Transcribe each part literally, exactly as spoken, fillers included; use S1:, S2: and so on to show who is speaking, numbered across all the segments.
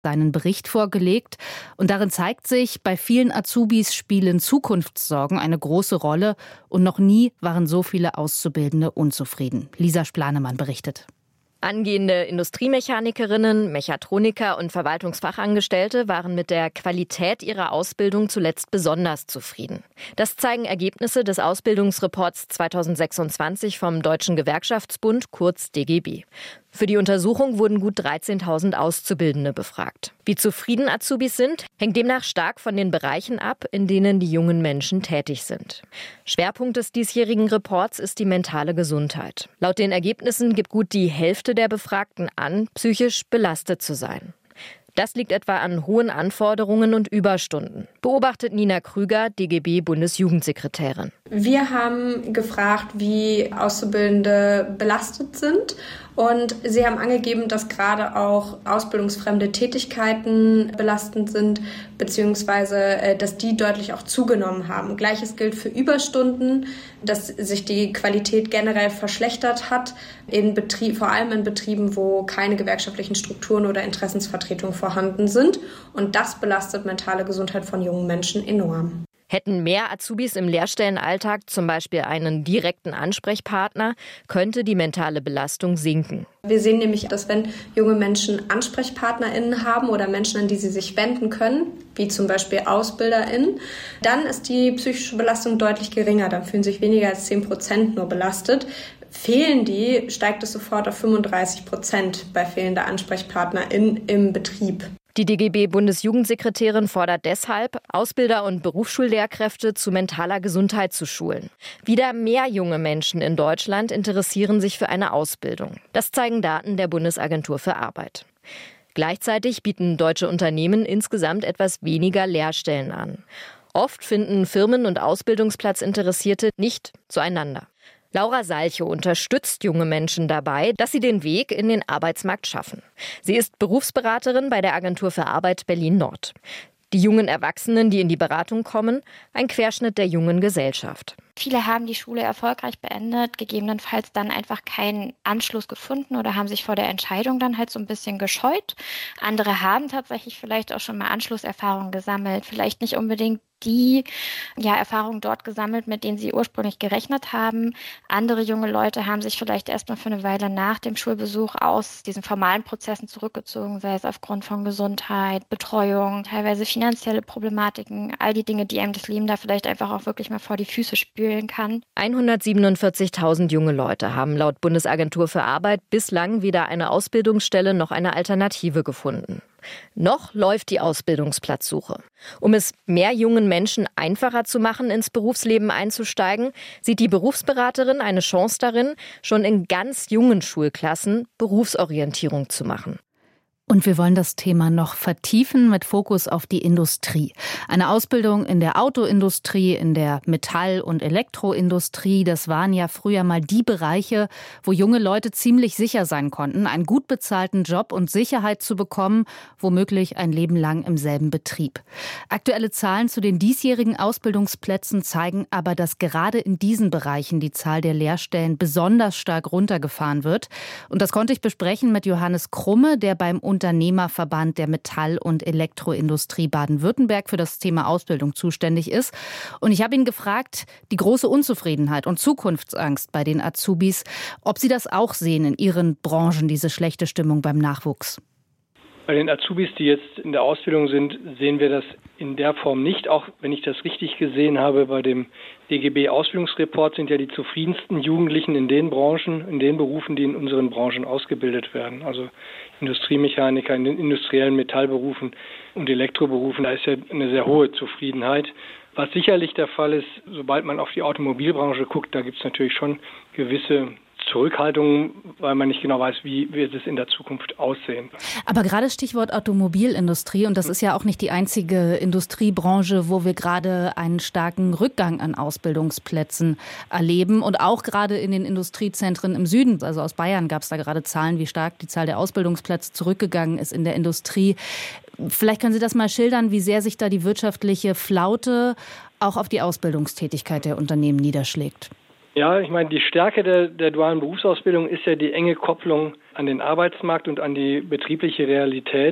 S1: seinen Bericht vorgelegt. Und darin zeigt sich, bei vielen Azubis spielen Zukunftssorgen eine große Rolle. Und noch nie waren so viele Auszubildende unzufrieden. Lisa Splanemann berichtet.
S2: Angehende Industriemechanikerinnen, Mechatroniker und Verwaltungsfachangestellte waren mit der Qualität ihrer Ausbildung zuletzt besonders zufrieden. Das zeigen Ergebnisse des Ausbildungsreports zweitausendsechsundzwanzig vom Deutschen Gewerkschaftsbund, kurz D G B. Für die Untersuchung wurden gut dreizehntausend Auszubildende befragt. Wie zufrieden Azubis sind, hängt demnach stark von den Bereichen ab, in denen die jungen Menschen tätig sind. Schwerpunkt des diesjährigen Reports ist die mentale Gesundheit. Laut den Ergebnissen gibt gut die Hälfte der Befragten an, psychisch belastet zu sein. Das liegt etwa an hohen Anforderungen und Überstunden, beobachtet Nina Krüger, D G B-Bundesjugendsekretärin.
S3: Wir haben gefragt, wie Auszubildende belastet sind. Und sie haben angegeben, dass gerade auch ausbildungsfremde Tätigkeiten belastend sind, beziehungsweise dass die deutlich auch zugenommen haben. Gleiches gilt für Überstunden, dass sich die Qualität generell verschlechtert hat, in Betrieb, vor allem in Betrieben, wo keine gewerkschaftlichen Strukturen oder Interessensvertretungen vorhanden sind. Und das belastet mentale Gesundheit von jungen Menschen enorm.
S2: Hätten mehr Azubis im Lehrstellenalltag zum Beispiel einen direkten Ansprechpartner, könnte die mentale Belastung sinken.
S3: Wir sehen nämlich, dass wenn junge Menschen AnsprechpartnerInnen haben oder Menschen, an die sie sich wenden können, wie zum Beispiel AusbilderInnen, dann ist die psychische Belastung deutlich geringer. Dann fühlen sich weniger als zehn Prozent nur belastet. Fehlen die, steigt es sofort auf fünfunddreißig Prozent bei fehlender AnsprechpartnerInnen im Betrieb.
S2: Die D G B-Bundesjugendsekretärin fordert deshalb, Ausbilder und Berufsschullehrkräfte zu mentaler Gesundheit zu schulen. Wieder mehr junge Menschen in Deutschland interessieren sich für eine Ausbildung. Das zeigen Daten der Bundesagentur für Arbeit. Gleichzeitig bieten deutsche Unternehmen insgesamt etwas weniger Lehrstellen an. Oft finden Firmen und Ausbildungsplatzinteressierte nicht zueinander. Laura Salchow unterstützt junge Menschen dabei, dass sie den Weg in den Arbeitsmarkt schaffen. Sie ist Berufsberaterin bei der Agentur für Arbeit Berlin-Nord. Die jungen Erwachsenen, die in die Beratung kommen, ein Querschnitt der jungen Gesellschaft.
S4: Viele haben die Schule erfolgreich beendet, gegebenenfalls dann einfach keinen Anschluss gefunden oder haben sich vor der Entscheidung dann halt so ein bisschen gescheut. Andere haben tatsächlich vielleicht auch schon mal Anschlusserfahrungen gesammelt, vielleicht nicht unbedingt die ja, Erfahrungen dort gesammelt, mit denen sie ursprünglich gerechnet haben. Andere junge Leute haben sich vielleicht erstmal für eine Weile nach dem Schulbesuch aus diesen formalen Prozessen zurückgezogen, sei es aufgrund von Gesundheit, Betreuung, teilweise finanzielle Problematiken, all die Dinge, die einem das Leben da vielleicht einfach auch wirklich mal vor die Füße spülen kann.
S2: hundertsiebenundvierzigtausend junge Leute haben laut Bundesagentur für Arbeit bislang weder eine Ausbildungsstelle noch eine Alternative gefunden. Noch läuft die Ausbildungsplatzsuche. Um es mehr jungen Menschen einfacher zu machen, ins Berufsleben einzusteigen, sieht die Berufsberaterin eine Chance darin, schon in ganz jungen Schulklassen Berufsorientierung zu machen.
S1: Und wir wollen das Thema noch vertiefen mit Fokus auf die Industrie. Eine Ausbildung in der Autoindustrie, in der Metall- und Elektroindustrie, das waren ja früher mal die Bereiche, wo junge Leute ziemlich sicher sein konnten, einen gut bezahlten Job und Sicherheit zu bekommen, womöglich ein Leben lang im selben Betrieb. Aktuelle Zahlen zu den diesjährigen Ausbildungsplätzen zeigen aber, dass gerade in diesen Bereichen die Zahl der Lehrstellen besonders stark runtergefahren wird. Und das konnte ich besprechen mit Johannes Krumme, der beim Unternehmerverband der Metall- und Elektroindustrie Baden-Württemberg für das Thema Ausbildung zuständig ist. Und ich habe ihn gefragt, die große Unzufriedenheit und Zukunftsangst bei den Azubis, ob sie das auch sehen in ihren Branchen, diese schlechte Stimmung beim Nachwuchs.
S5: Bei den Azubis, die jetzt in der Ausbildung sind, sehen wir das in der Form nicht. Auch wenn ich das richtig gesehen habe, bei dem D G B-Ausbildungsreport sind ja die zufriedensten Jugendlichen in den Branchen, in den Berufen, die in unseren Branchen ausgebildet werden. Also Industriemechaniker in den industriellen Metallberufen und Elektroberufen, da ist ja eine sehr hohe Zufriedenheit. Was sicherlich der Fall ist, sobald man auf die Automobilbranche guckt, da gibt es natürlich schon gewisse Zurückhaltung, weil man nicht genau weiß, wie wird es in der Zukunft aussehen.
S1: Aber gerade Stichwort Automobilindustrie, und das ist ja auch nicht die einzige Industriebranche, wo wir gerade einen starken Rückgang an Ausbildungsplätzen erleben und auch gerade in den Industriezentren im Süden, also aus Bayern gab es da gerade Zahlen, wie stark die Zahl der Ausbildungsplätze zurückgegangen ist in der Industrie. Vielleicht können Sie das mal schildern, wie sehr sich da die wirtschaftliche Flaute auch auf die Ausbildungstätigkeit der Unternehmen niederschlägt.
S5: Ja, ich meine, die Stärke der, der dualen Berufsausbildung ist ja die enge Kopplung an den Arbeitsmarkt und an die betriebliche Realität.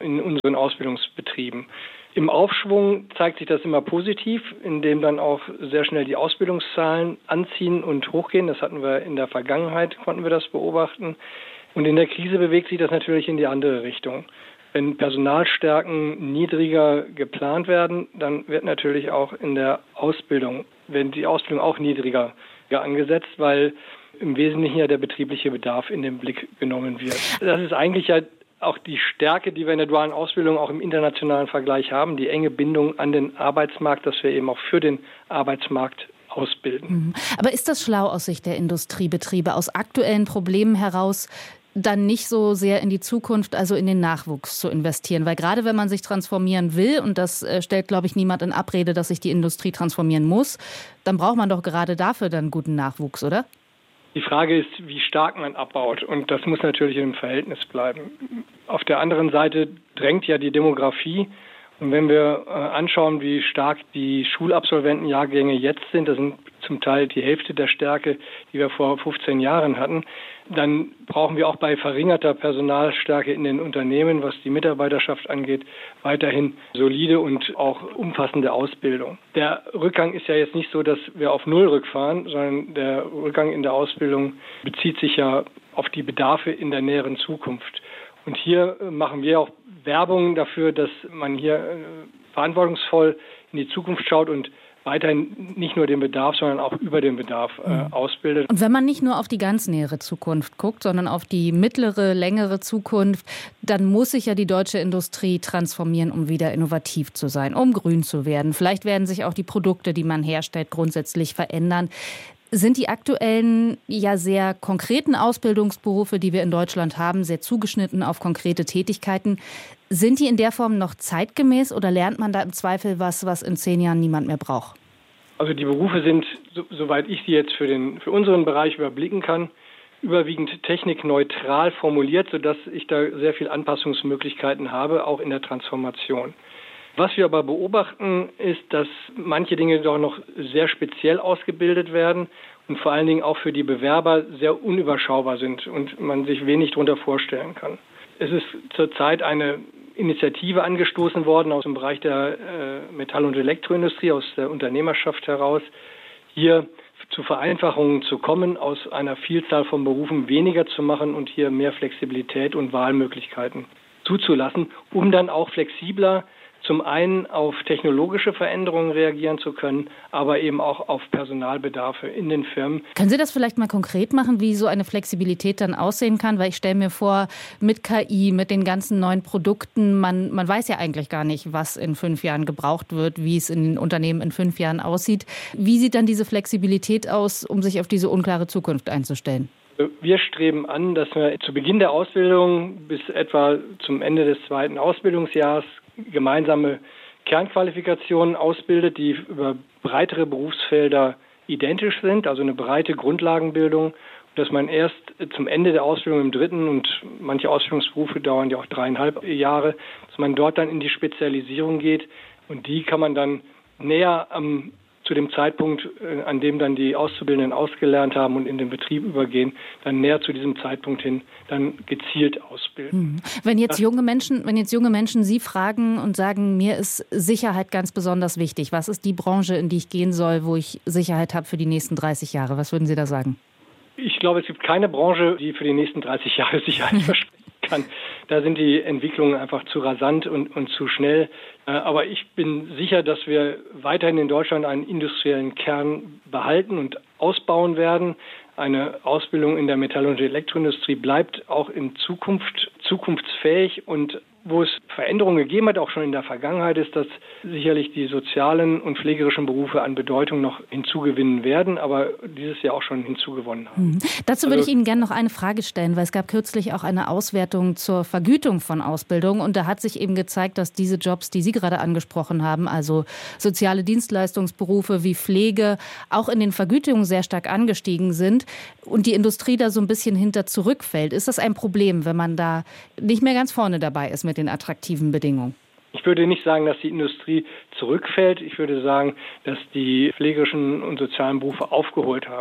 S5: in unseren Ausbildungsbetrieben. Im Aufschwung zeigt sich das immer positiv, indem dann auch sehr schnell die Ausbildungszahlen anziehen und hochgehen. Das hatten wir in der Vergangenheit, konnten wir das beobachten. Und in der Krise bewegt sich das natürlich in die andere Richtung. Wenn Personalstärken niedriger geplant werden, dann wird natürlich auch in der Ausbildung, wenn die Ausbildung auch niedriger angesetzt, weil im Wesentlichen ja der betriebliche Bedarf in den Blick genommen wird. Das ist eigentlich ja auch die Stärke, die wir in der dualen Ausbildung auch im internationalen Vergleich haben, die enge Bindung an den Arbeitsmarkt, dass wir eben auch für den Arbeitsmarkt ausbilden.
S1: Aber ist das schlau aus Sicht der Industriebetriebe, aus aktuellen Problemen heraus dann nicht so sehr in die Zukunft, also in den Nachwuchs zu investieren? Weil gerade wenn man sich transformieren will, und das stellt, glaube ich, niemand in Abrede, dass sich die Industrie transformieren muss, dann braucht man doch gerade dafür dann guten Nachwuchs, oder?
S5: Die Frage ist, wie stark man abbaut. Und das muss natürlich im Verhältnis bleiben. Auf der anderen Seite drängt ja die Demografie. Und wenn wir äh, anschauen, wie stark die Schulabsolventenjahrgänge jetzt sind, das sind zum Teil die Hälfte der Stärke, die wir vor fünfzehn Jahren hatten, dann brauchen wir auch bei verringerter Personalstärke in den Unternehmen, was die Mitarbeiterschaft angeht, weiterhin solide und auch umfassende Ausbildung. Der Rückgang ist ja jetzt nicht so, dass wir auf Null rückfahren, sondern der Rückgang in der Ausbildung bezieht sich ja auf die Bedarfe in der näheren Zukunft. Und hier machen wir auch Werbung dafür, dass man hier verantwortungsvoll in die Zukunft schaut und weiterhin nicht nur den Bedarf, sondern auch über den Bedarf äh, ausbildet.
S1: Und wenn man nicht nur auf die ganz nähere Zukunft guckt, sondern auf die mittlere, längere Zukunft, dann muss sich ja die deutsche Industrie transformieren, um wieder innovativ zu sein, um grün zu werden. Vielleicht werden sich auch die Produkte, die man herstellt, grundsätzlich verändern. Sind die aktuellen, ja sehr konkreten Ausbildungsberufe, die wir in Deutschland haben, sehr zugeschnitten auf konkrete Tätigkeiten, sind die in der Form noch zeitgemäß oder lernt man da im Zweifel was, was in zehn Jahren niemand mehr braucht?
S5: Also die Berufe sind, so, soweit ich sie jetzt für, den, für unseren Bereich überblicken kann, überwiegend technikneutral formuliert, sodass ich da sehr viel Anpassungsmöglichkeiten habe, auch in der Transformation. Was wir aber beobachten, ist, dass manche Dinge doch noch sehr speziell ausgebildet werden und vor allen Dingen auch für die Bewerber sehr unüberschaubar sind und man sich wenig darunter vorstellen kann. Es ist zurzeit eine Initiative angestoßen worden aus dem Bereich der äh, Metall- und Elektroindustrie, aus der Unternehmerschaft heraus, hier zu Vereinfachungen zu kommen, aus einer Vielzahl von Berufen weniger zu machen und hier mehr Flexibilität und Wahlmöglichkeiten zuzulassen, um dann auch flexibler zum einen auf technologische Veränderungen reagieren zu können, aber eben auch auf Personalbedarfe in den Firmen.
S1: Können Sie das vielleicht mal konkret machen, wie so eine Flexibilität dann aussehen kann? Weil ich stelle mir vor, mit K I, mit den ganzen neuen Produkten, man, man weiß ja eigentlich gar nicht, was in fünf Jahren gebraucht wird, wie es in den Unternehmen in fünf Jahren aussieht. Wie sieht dann diese Flexibilität aus, um sich auf diese unklare Zukunft einzustellen?
S5: Wir streben an, dass wir zu Beginn der Ausbildung bis etwa zum Ende des zweiten Ausbildungsjahres gemeinsame Kernqualifikationen ausbildet, die über breitere Berufsfelder identisch sind, also eine breite Grundlagenbildung, dass man erst zum Ende der Ausbildung im dritten und manche Ausbildungsberufe dauern ja auch dreieinhalb Jahre, dass man dort dann in die Spezialisierung geht und die kann man dann näher am zu dem Zeitpunkt, an dem dann die Auszubildenden ausgelernt haben und in den Betrieb übergehen, dann näher zu diesem Zeitpunkt hin dann gezielt ausbilden.
S1: Wenn jetzt junge Menschen, wenn jetzt junge Menschen Sie fragen und sagen, mir ist Sicherheit ganz besonders wichtig, was ist die Branche, in die ich gehen soll, wo ich Sicherheit habe für die nächsten dreißig Jahre? Was würden Sie da sagen?
S5: Ich glaube, es gibt keine Branche, die für die nächsten dreißig Jahre Sicherheit verspricht. Kann. Da sind die Entwicklungen einfach zu rasant und, und zu schnell. Aber ich bin sicher, dass wir weiterhin in Deutschland einen industriellen Kern behalten und ausbauen werden. Eine Ausbildung in der Metall- und Elektroindustrie bleibt auch in Zukunft zukunftsfähig und wo es Veränderungen gegeben hat, auch schon in der Vergangenheit, ist, dass sicherlich die sozialen und pflegerischen Berufe an Bedeutung noch hinzugewinnen werden, aber dieses Jahr auch schon hinzugewonnen haben.
S1: Mhm. Dazu würde also, ich Ihnen gerne noch eine Frage stellen, weil es gab kürzlich auch eine Auswertung zur Vergütung von Ausbildung und da hat sich eben gezeigt, dass diese Jobs, die Sie gerade angesprochen haben, also soziale Dienstleistungsberufe wie Pflege, auch in den Vergütungen sehr stark angestiegen sind und die Industrie da so ein bisschen hinter zurückfällt. Ist das ein Problem, wenn man da nicht mehr ganz vorne dabei ist mit den attraktiven Bedingungen?
S5: Ich würde nicht sagen, dass die Industrie zurückfällt. Ich würde sagen, dass die pflegerischen und sozialen Berufe aufgeholt haben.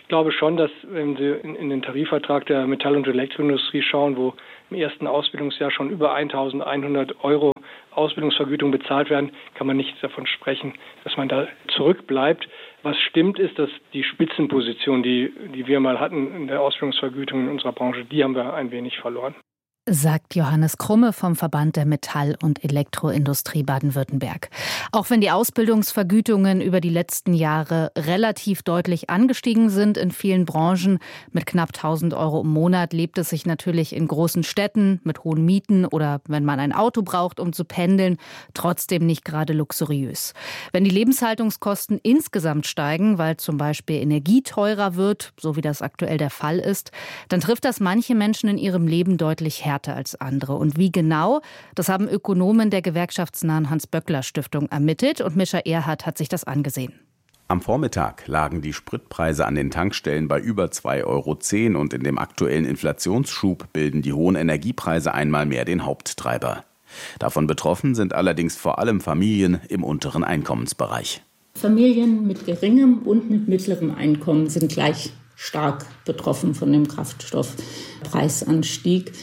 S5: Ich glaube schon, dass wenn Sie in, in den Tarifvertrag der Metall- und Elektroindustrie schauen, wo im ersten Ausbildungsjahr schon über eintausendeinhundert Euro Ausbildungsvergütung bezahlt werden, kann man nicht davon sprechen, dass man da zurückbleibt. Was stimmt, ist, dass die Spitzenposition, die, die wir mal hatten in der Ausbildungsvergütung in unserer Branche, die haben wir ein wenig verloren.
S1: Sagt Johannes Krumme vom Verband der Metall- und Elektroindustrie Baden-Württemberg. Auch wenn die Ausbildungsvergütungen über die letzten Jahre relativ deutlich angestiegen sind in vielen Branchen, mit knapp tausend Euro im Monat lebt es sich natürlich in großen Städten mit hohen Mieten oder wenn man ein Auto braucht, um zu pendeln, trotzdem nicht gerade luxuriös. Wenn die Lebenshaltungskosten insgesamt steigen, weil zum Beispiel Energie teurer wird, so wie das aktuell der Fall ist, dann trifft das manche Menschen in ihrem Leben deutlich härter als andere. Und wie genau, das haben Ökonomen der gewerkschaftsnahen Hans-Böckler-Stiftung ermittelt und Mischa Erhardt hat sich das angesehen.
S6: Am Vormittag lagen die Spritpreise an den Tankstellen bei über zwei Euro zehn und in dem aktuellen Inflationsschub bilden die hohen Energiepreise einmal mehr den Haupttreiber. Davon betroffen sind allerdings vor allem Familien im unteren Einkommensbereich.
S7: Familien mit geringem und mit mittlerem Einkommen sind gleich stark betroffen von dem Kraftstoffpreisanstieg.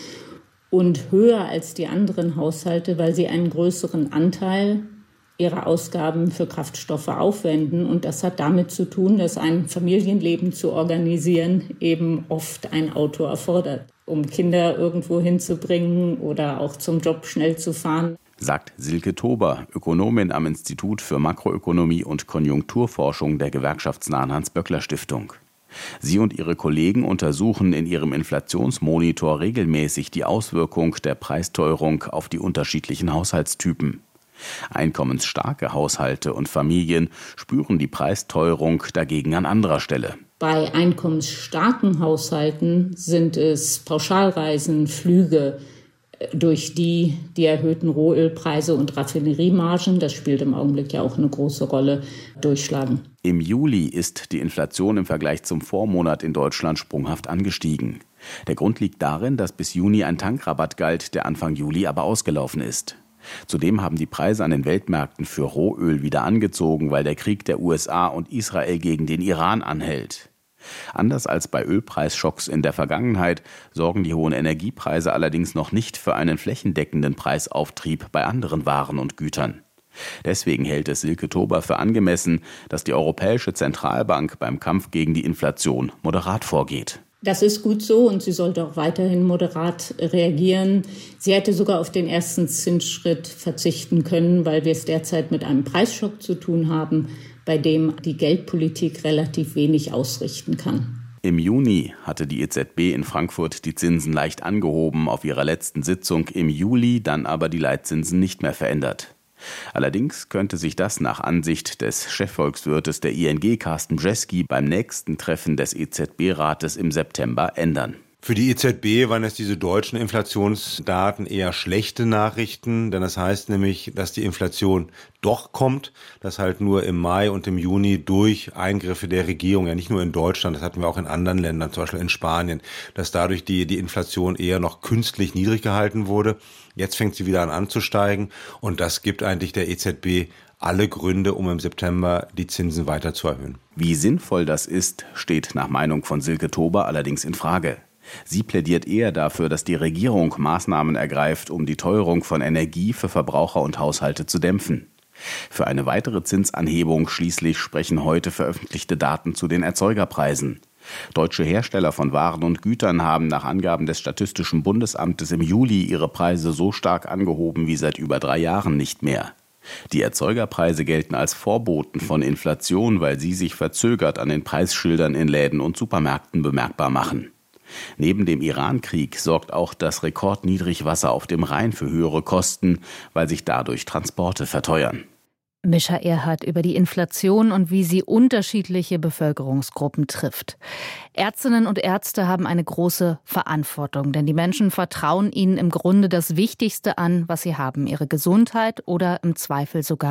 S7: Und höher als die anderen Haushalte, weil sie einen größeren Anteil ihrer Ausgaben für Kraftstoffe aufwenden. Und das hat damit zu tun, dass ein Familienleben zu organisieren eben oft ein Auto erfordert, um Kinder irgendwo hinzubringen oder auch zum Job schnell zu fahren.
S6: Sagt Silke Tober, Ökonomin am Institut für Makroökonomie und Konjunkturforschung der gewerkschaftsnahen Hans-Böckler-Stiftung. Sie und ihre Kollegen untersuchen in ihrem Inflationsmonitor regelmäßig die Auswirkung der Preisteuerung auf die unterschiedlichen Haushaltstypen. Einkommensstarke Haushalte und Familien spüren die Preisteuerung dagegen an anderer Stelle.
S7: Bei einkommensstarken Haushalten sind es Pauschalreisen, Flüge, durch die die erhöhten Rohölpreise und Raffineriemargen, das spielt im Augenblick ja auch eine große Rolle, durchschlagen.
S6: Im Juli ist die Inflation im Vergleich zum Vormonat in Deutschland sprunghaft angestiegen. Der Grund liegt darin, dass bis Juni ein Tankrabatt galt, der Anfang Juli aber ausgelaufen ist. Zudem haben die Preise an den Weltmärkten für Rohöl wieder angezogen, weil der Krieg der U S A und Israel gegen den Iran anhält. Anders als bei Ölpreisschocks in der Vergangenheit sorgen die hohen Energiepreise allerdings noch nicht für einen flächendeckenden Preisauftrieb bei anderen Waren und Gütern. Deswegen hält es Silke Tober für angemessen, dass die Europäische Zentralbank beim Kampf gegen die Inflation moderat vorgeht.
S7: Das ist gut so und sie sollte auch weiterhin moderat reagieren. Sie hätte sogar auf den ersten Zinsschritt verzichten können, weil wir es derzeit mit einem Preisschock zu tun haben, bei dem die Geldpolitik relativ wenig ausrichten kann.
S6: Im Juni hatte die E Z B in Frankfurt die Zinsen leicht angehoben auf ihrer letzten Sitzung, im Juli dann aber die Leitzinsen nicht mehr verändert. Allerdings könnte sich das nach Ansicht des Chefvolkswirtes der I N G, Carsten Brzeski, beim nächsten Treffen des E Z B-Rates im September ändern.
S8: Für die E Z B waren es diese deutschen Inflationsdaten eher schlechte Nachrichten, denn das heißt nämlich, dass die Inflation doch kommt, dass halt nur im Mai und im Juni durch Eingriffe der Regierung, ja nicht nur in Deutschland, das hatten wir auch in anderen Ländern, zum Beispiel in Spanien, dass dadurch die, die Inflation eher noch künstlich niedrig gehalten wurde. Jetzt fängt sie wieder an anzusteigen und das gibt eigentlich der E Z B alle Gründe, um im September die Zinsen weiter zu erhöhen.
S6: Wie sinnvoll das ist, steht nach Meinung von Silke Tober allerdings in Frage. Sie plädiert eher dafür, dass die Regierung Maßnahmen ergreift, um die Teuerung von Energie für Verbraucher und Haushalte zu dämpfen. Für eine weitere Zinsanhebung schließlich sprechen heute veröffentlichte Daten zu den Erzeugerpreisen. Deutsche Hersteller von Waren und Gütern haben nach Angaben des Statistischen Bundesamtes im Juli ihre Preise so stark angehoben wie seit über drei Jahren nicht mehr. Die Erzeugerpreise gelten als Vorboten von Inflation, weil sie sich verzögert an den Preisschildern in Läden und Supermärkten bemerkbar machen. Neben dem Iran-Krieg sorgt auch das Rekordniedrigwasser auf dem Rhein für höhere Kosten, weil sich dadurch Transporte verteuern.
S1: Mischa Erhardt über die Inflation und wie sie unterschiedliche Bevölkerungsgruppen trifft. Ärztinnen und Ärzte haben eine große Verantwortung, denn die Menschen vertrauen ihnen im Grunde das Wichtigste an, was sie haben, ihre Gesundheit oder im Zweifel sogar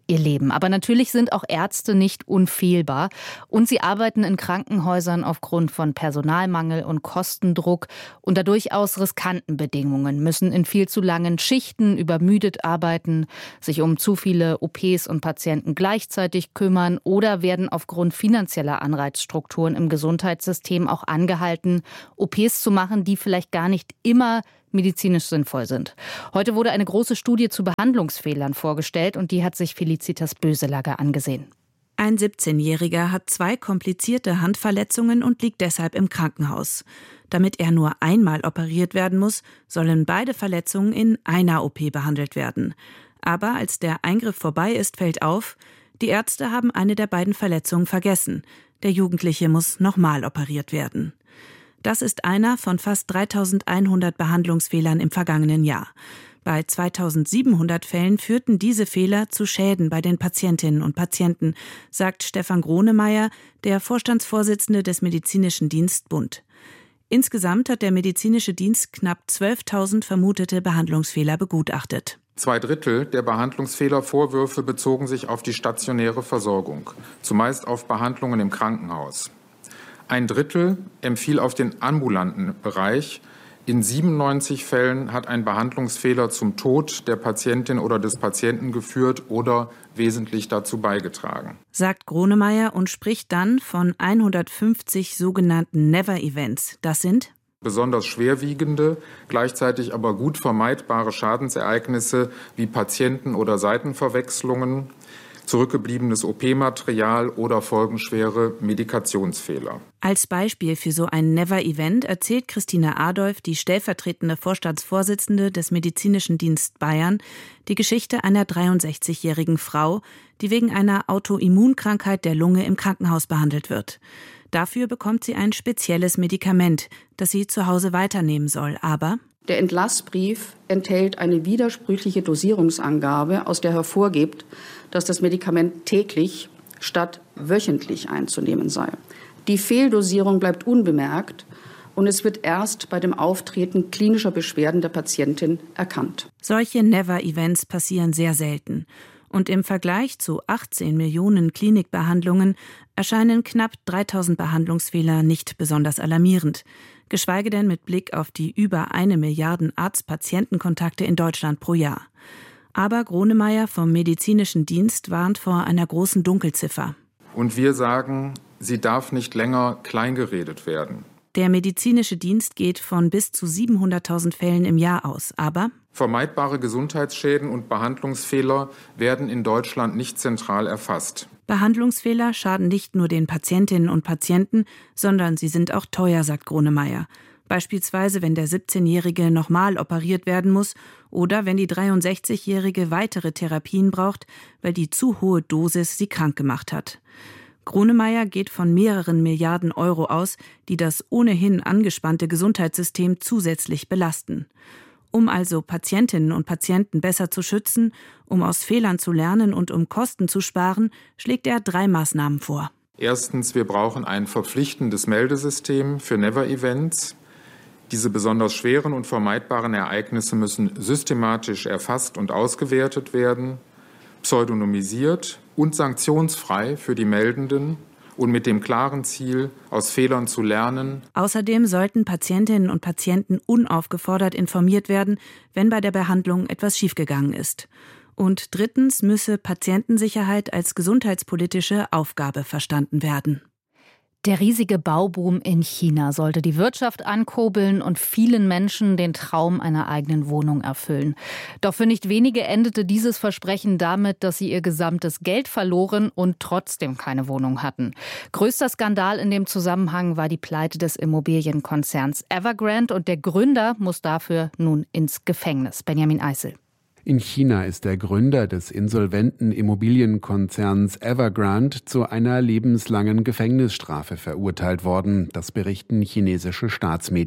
S1: ihr Leben. Aber natürlich sind auch Ärzte nicht unfehlbar. Und sie arbeiten in Krankenhäusern aufgrund von Personalmangel und Kostendruck unter durchaus riskanten Bedingungen, müssen in viel zu langen Schichten übermüdet arbeiten, sich um zu viele O Ps und Patienten gleichzeitig kümmern oder werden aufgrund finanzieller Anreizstrukturen im Gesundheitssystem auch angehalten, O Ps zu machen, die vielleicht gar nicht immer medizinisch sinnvoll sind. Heute wurde eine große Studie zu Behandlungsfehlern vorgestellt und die hat sich Felicitas Böselager angesehen.
S9: Ein siebzehnjähriger hat zwei komplizierte Handverletzungen und liegt deshalb im Krankenhaus. Damit er nur einmal operiert werden muss, sollen beide Verletzungen in einer O P behandelt werden. Aber als der Eingriff vorbei ist, fällt auf, die Ärzte haben eine der beiden Verletzungen vergessen. Der Jugendliche muss nochmal operiert werden. Das ist einer von fast dreitausendeinhundert Behandlungsfehlern im vergangenen Jahr. Bei zweitausendsiebenhundert Fällen führten diese Fehler zu Schäden bei den Patientinnen und Patienten, sagt Stefan Gronemeyer, der Vorstandsvorsitzende des Medizinischen Dienstbund. Insgesamt hat der medizinische Dienst knapp zwölftausend vermutete Behandlungsfehler begutachtet.
S10: Zwei Drittel der Behandlungsfehlervorwürfe bezogen sich auf die stationäre Versorgung, zumeist auf Behandlungen im Krankenhaus. Ein Drittel empfiel auf den ambulanten Bereich. In siebenundneunzig Fällen hat ein Behandlungsfehler zum Tod der Patientin oder des Patienten geführt oder wesentlich dazu beigetragen,
S9: sagt Gronemeyer und spricht dann von hundertfünfzig sogenannten Never-Events. Das sind
S10: besonders schwerwiegende, gleichzeitig aber gut vermeidbare Schadensereignisse wie Patienten- oder Seitenverwechslungen, zurückgebliebenes O P-Material oder folgenschwere Medikationsfehler.
S9: Als Beispiel für so ein Never-Event erzählt Christina Adolf, die stellvertretende Vorstandsvorsitzende des Medizinischen Dienst Bayern, die Geschichte einer dreiundsechzigjährigen Frau, die wegen einer Autoimmunkrankheit der Lunge im Krankenhaus behandelt wird. Dafür bekommt sie ein spezielles Medikament, das sie zu Hause weiternehmen soll, aber
S11: der Entlassbrief enthält eine widersprüchliche Dosierungsangabe, aus der hervorgeht, dass das Medikament täglich statt wöchentlich einzunehmen sei. Die Fehldosierung bleibt unbemerkt und es wird erst bei dem Auftreten klinischer Beschwerden der Patientin erkannt.
S9: Solche Never-Events passieren sehr selten. Und im Vergleich zu achtzehn Millionen Klinikbehandlungen erscheinen knapp dreitausend Behandlungsfehler nicht besonders alarmierend. Geschweige denn mit Blick auf die über eine Milliarde Arzt-Patienten-Kontakte in Deutschland pro Jahr. Aber Gronemeyer vom Medizinischen Dienst warnt vor einer großen Dunkelziffer.
S10: Und wir sagen, sie darf nicht länger kleingeredet werden.
S9: Der Medizinische Dienst geht von bis zu siebenhunderttausend Fällen im Jahr aus. Aber
S10: vermeidbare Gesundheitsschäden und Behandlungsfehler werden in Deutschland nicht zentral erfasst.
S9: Behandlungsfehler schaden nicht nur den Patientinnen und Patienten, sondern sie sind auch teuer, sagt Gronemeyer. Beispielsweise, wenn der siebzehnjährige nochmal operiert werden muss oder wenn die dreiundsechzigjährige weitere Therapien braucht, weil die zu hohe Dosis sie krank gemacht hat. Gronemeyer geht von mehreren Milliarden Euro aus, die das ohnehin angespannte Gesundheitssystem zusätzlich belasten. Um also Patientinnen und Patienten besser zu schützen, um aus Fehlern zu lernen und um Kosten zu sparen, schlägt er drei Maßnahmen vor.
S10: Erstens, wir brauchen ein verpflichtendes Meldesystem für Never-Events. Diese besonders schweren und vermeidbaren Ereignisse müssen systematisch erfasst und ausgewertet werden, pseudonymisiert und sanktionsfrei für die Meldenden und mit dem klaren Ziel, aus Fehlern zu lernen.
S9: Außerdem sollten Patientinnen und Patienten unaufgefordert informiert werden, wenn bei der Behandlung etwas schiefgegangen ist. Und drittens müsse Patientensicherheit als gesundheitspolitische Aufgabe verstanden werden.
S1: Der riesige Bauboom in China sollte die Wirtschaft ankurbeln und vielen Menschen den Traum einer eigenen Wohnung erfüllen. Doch für nicht wenige endete dieses Versprechen damit, dass sie ihr gesamtes Geld verloren und trotzdem keine Wohnung hatten. Größter Skandal in dem Zusammenhang war die Pleite des Immobilienkonzerns Evergrande und der Gründer muss dafür nun ins Gefängnis. Benjamin Eisel.
S12: In China ist der Gründer des insolventen Immobilienkonzerns Evergrande zu einer lebenslangen Gefängnisstrafe verurteilt worden. Das berichten chinesische Staatsmedien.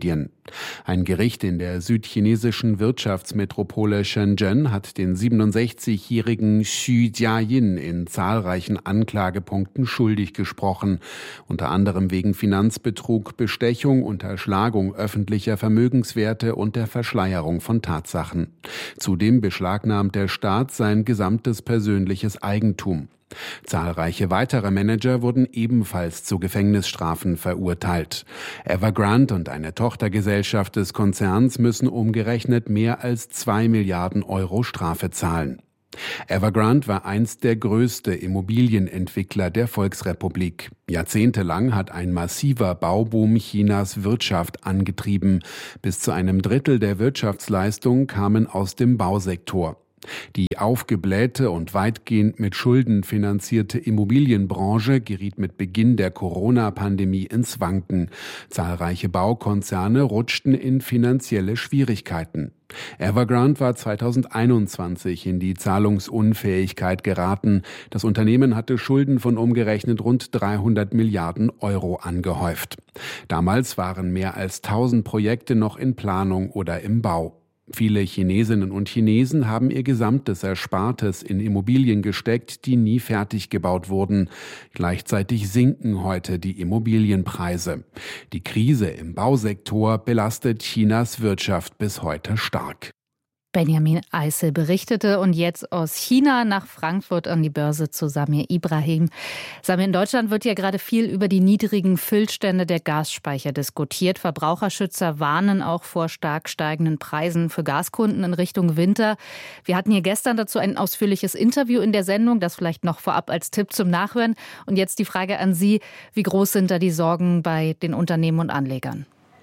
S12: Ein Gericht in der südchinesischen Wirtschaftsmetropole Shenzhen hat den siebenundsechzigjährigen Xu Jiayin in zahlreichen Anklagepunkten schuldig gesprochen, unter anderem wegen Finanzbetrug, Bestechung, Unterschlagung öffentlicher Vermögenswerte und der Verschleierung von Tatsachen. Zudem beschlagnahmt der Staat sein gesamtes persönliches Eigentum. Zahlreiche weitere Manager wurden ebenfalls zu Gefängnisstrafen verurteilt. Evergrande und eine Tochtergesellschaft des Konzerns müssen umgerechnet mehr als zwei Milliarden Euro Strafe zahlen. Evergrande war einst der größte Immobilienentwickler der Volksrepublik. Jahrzehntelang hat ein massiver Bauboom Chinas Wirtschaft angetrieben. Bis zu einem Drittel der Wirtschaftsleistung kamen aus dem Bausektor. Die aufgeblähte und weitgehend mit Schulden finanzierte Immobilienbranche geriet mit Beginn der Corona-Pandemie ins Wanken. Zahlreiche Baukonzerne rutschten in finanzielle Schwierigkeiten. Evergrande war zweitausendeinundzwanzig in die Zahlungsunfähigkeit geraten. Das Unternehmen hatte Schulden von umgerechnet rund dreihundert Milliarden Euro angehäuft. Damals waren mehr als tausend Projekte noch in Planung oder im Bau. Viele Chinesinnen und Chinesen haben ihr gesamtes Erspartes in Immobilien gesteckt, die nie fertig gebaut wurden. Gleichzeitig sinken heute die Immobilienpreise. Die Krise im Bausektor belastet Chinas Wirtschaft bis heute stark.
S1: Benjamin Eisel berichtete. Und jetzt aus China nach Frankfurt an die Börze zu Samir Ibrahim. Samir, in Deutschland wird ja gerade viel über die niedrigen Füllstände der Gasspeicher diskutiert. Verbraucherschützer warnen auch vor stark steigenden Preisen für Gaskunden in Richtung Winter. Wir hatten hier gestern dazu ein ausführliches Interview in der Sendung, das vielleicht noch vorab als Tipp zum Nachhören. Und jetzt die Frage an Sie, wie groß sind da die Sorgen bei den Unternehmen und Anlegern?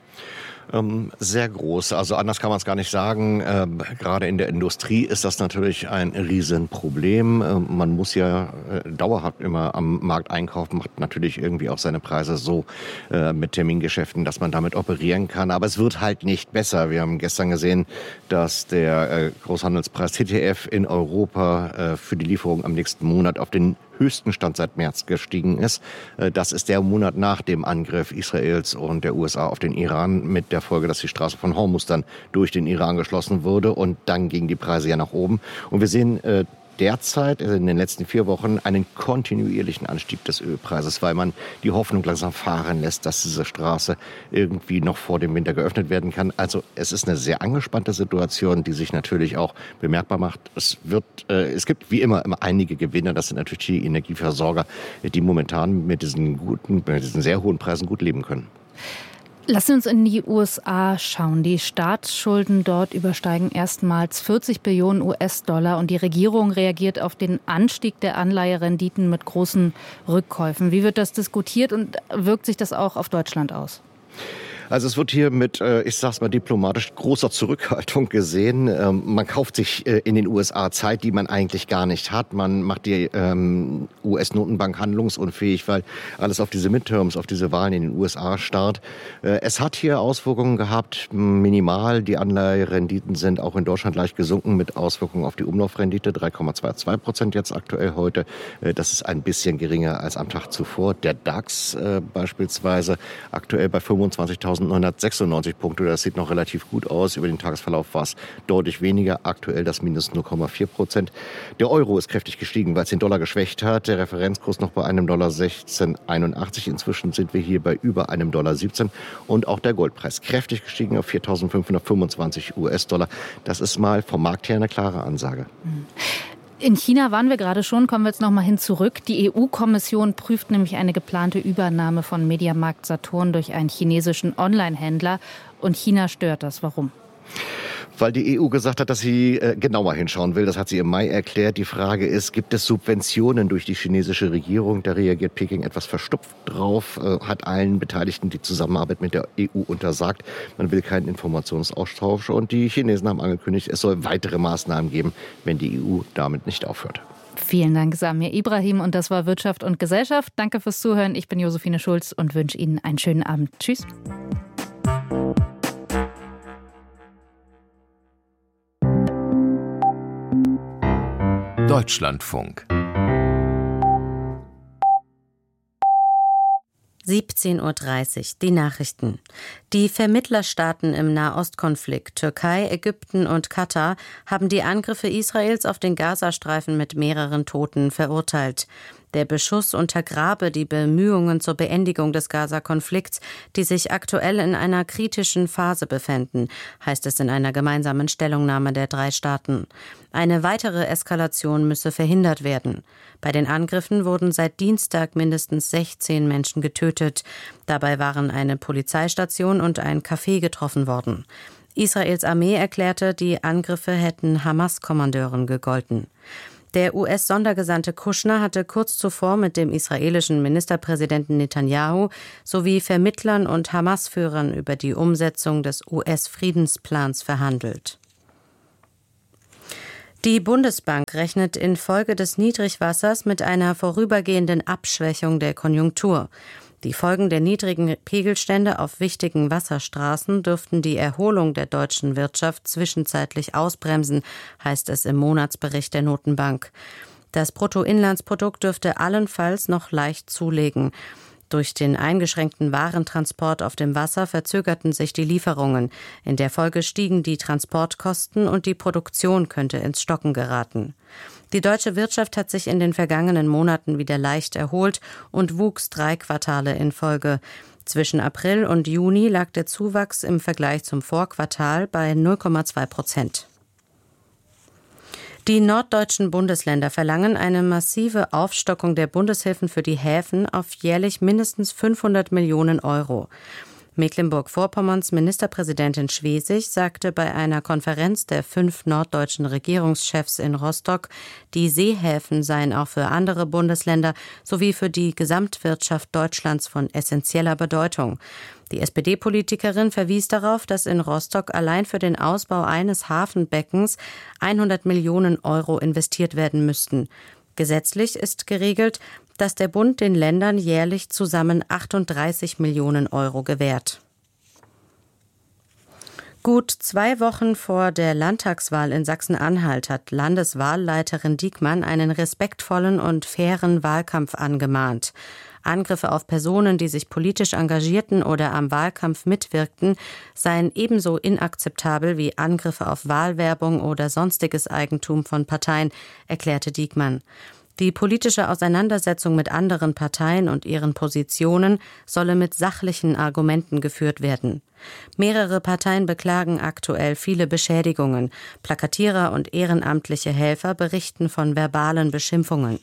S13: Ähm, sehr groß. Also anders kann man es gar nicht sagen. Ähm, gerade in der Industrie ist das natürlich ein Riesenproblem. Ähm, man muss ja äh, dauerhaft immer am Markt einkaufen, macht natürlich irgendwie auch seine Preise so äh, mit Termingeschäften, dass man damit operieren kann. Aber es wird halt nicht besser. Wir haben gestern gesehen, dass der äh, Großhandelspreis T T F in Europa äh, für die Lieferung am nächsten Monat auf den höchsten Stand seit März gestiegen ist. Das ist der Monat nach dem Angriff Israels und der U S A auf den Iran mit der Folge, dass die Straße von Hormuz dann durch den Iran geschlossen wurde und dann gingen die Preise ja nach oben. Und wir sehen äh, derzeit in den letzten vier Wochen einen kontinuierlichen Anstieg des Ölpreises, weil man die Hoffnung langsam fahren lässt, dass diese Straße irgendwie noch vor dem Winter geöffnet werden kann. Also es ist eine sehr angespannte Situation, die sich natürlich auch bemerkbar macht. Es wird, äh, es gibt wie immer immer einige Gewinner. Das sind natürlich die Energieversorger, die momentan mit diesen guten, mit diesen sehr hohen Preisen gut leben können.
S1: Lassen Sie uns in die U S A schauen. Die Staatsschulden dort übersteigen erstmals vierzig Billionen U S-Dollar und die Regierung reagiert auf den Anstieg der Anleiherenditen mit großen Rückkäufen. Wie wird das diskutiert und wirkt sich das auch auf Deutschland aus?
S13: Also es wird hier mit, ich sag's mal diplomatisch, großer Zurückhaltung gesehen. Man kauft sich in den U S A Zeit, die man eigentlich gar nicht hat. Man macht die U S-Notenbank handlungsunfähig, weil alles auf diese Midterms, auf diese Wahlen in den U S A starrt. Es hat hier Auswirkungen gehabt, minimal. Die Anleiherenditen sind auch in Deutschland leicht gesunken mit Auswirkungen auf die Umlaufrendite, drei Komma zweiundzwanzig Prozent jetzt aktuell heute. Das ist ein bisschen geringer als am Tag zuvor. Der DAX beispielsweise aktuell bei fünfundzwanzigtausendneunhundertsechsundneunzig Punkte. Das sieht noch relativ gut aus. Über den Tagesverlauf war es deutlich weniger. Aktuell das minus null Komma vier Prozent. Der Euro ist kräftig gestiegen, weil es den Dollar geschwächt hat. Der Referenzkurs noch bei einem Dollar sechzehn einundachtzig. Inzwischen sind wir hier bei über einem Dollar siebzehn. Und auch der Goldpreis kräftig gestiegen auf viertausendfünfhundertfünfundzwanzig U S-Dollar. Das ist mal vom Markt her eine klare Ansage.
S1: Mhm. In China waren wir gerade schon, kommen wir jetzt noch mal hin zurück. Die E U-Kommission prüft nämlich eine geplante Übernahme von Mediamarkt Saturn durch einen chinesischen Online-Händler. Und China stört das. Warum?
S13: Weil die E U gesagt hat, dass sie äh, genauer hinschauen will. Das hat sie im Mai erklärt. Die Frage ist, gibt es Subventionen durch die chinesische Regierung? Da reagiert Peking etwas verstupft drauf, äh, hat allen Beteiligten die Zusammenarbeit mit der E U untersagt. Man will keinen Informationsaustausch. Und die Chinesen haben angekündigt, es soll weitere Maßnahmen geben, wenn die E U damit nicht aufhört.
S1: Vielen Dank, Samir Ibrahim. Und das war Wirtschaft und Gesellschaft. Danke fürs Zuhören. Ich bin Josephine Schulz und wünsche Ihnen einen schönen Abend. Tschüss.
S14: Deutschlandfunk. siebzehn Uhr dreißig, die Nachrichten. Die Vermittlerstaaten im Nahostkonflikt, Türkei, Ägypten und Katar, haben die Angriffe Israels auf den Gazastreifen mit mehreren Toten verurteilt. Der Beschuss untergrabe die Bemühungen zur Beendigung des Gaza-Konflikts, die sich aktuell in einer kritischen Phase befänden, heißt es in einer gemeinsamen Stellungnahme der drei Staaten. Eine weitere Eskalation müsse verhindert werden. Bei den Angriffen wurden seit Dienstag mindestens sechzehn Menschen getötet. Dabei waren eine Polizeistation und ein Café getroffen worden. Israels Armee erklärte, die Angriffe hätten Hamas-Kommandeuren gegolten. Der U S-Sondergesandte Kushner hatte kurz zuvor mit dem israelischen Ministerpräsidenten Netanyahu sowie Vermittlern und Hamas-Führern über die Umsetzung des U S-Friedensplans verhandelt. Die Bundesbank rechnet infolge des Niedrigwassers mit einer vorübergehenden Abschwächung der Konjunktur. Die Folgen der niedrigen Pegelstände auf wichtigen Wasserstraßen dürften die Erholung der deutschen Wirtschaft zwischenzeitlich ausbremsen, heißt es im Monatsbericht der Notenbank. Das Bruttoinlandsprodukt dürfte allenfalls noch leicht zulegen. Durch den eingeschränkten Warentransport auf dem Wasser verzögerten sich die Lieferungen. In der Folge stiegen die Transportkosten und die Produktion könnte ins Stocken geraten. Die deutsche Wirtschaft hat sich in den vergangenen Monaten wieder leicht erholt und wuchs drei Quartale in Folge. Zwischen April und Juni lag der Zuwachs im Vergleich zum Vorquartal bei null Komma zwei Prozent. Die norddeutschen Bundesländer verlangen eine massive Aufstockung der Bundeshilfen für die Häfen auf jährlich mindestens fünfhundert Millionen Euro. Mecklenburg-Vorpommerns Ministerpräsidentin Schwesig sagte bei einer Konferenz der fünf norddeutschen Regierungschefs in Rostock, die Seehäfen seien auch für andere Bundesländer sowie für die Gesamtwirtschaft Deutschlands von essentieller Bedeutung. Die S P D-Politikerin verwies darauf, dass in Rostock allein für den Ausbau eines Hafenbeckens hundert Millionen Euro investiert werden müssten. Gesetzlich ist geregelt, dass der Bund den Ländern jährlich zusammen achtunddreißig Millionen Euro gewährt. Gut zwei Wochen vor der Landtagswahl in Sachsen-Anhalt hat Landeswahlleiterin Diekmann einen respektvollen und fairen Wahlkampf angemahnt. Angriffe auf Personen, die sich politisch engagierten oder am Wahlkampf mitwirkten, seien ebenso inakzeptabel wie Angriffe auf Wahlwerbung oder sonstiges Eigentum von Parteien, erklärte Diekmann. Die politische Auseinandersetzung mit anderen Parteien und ihren Positionen solle mit sachlichen Argumenten geführt werden. Mehrere Parteien beklagen aktuell viele Beschädigungen. Plakatierer und ehrenamtliche Helfer berichten von verbalen Beschimpfungen.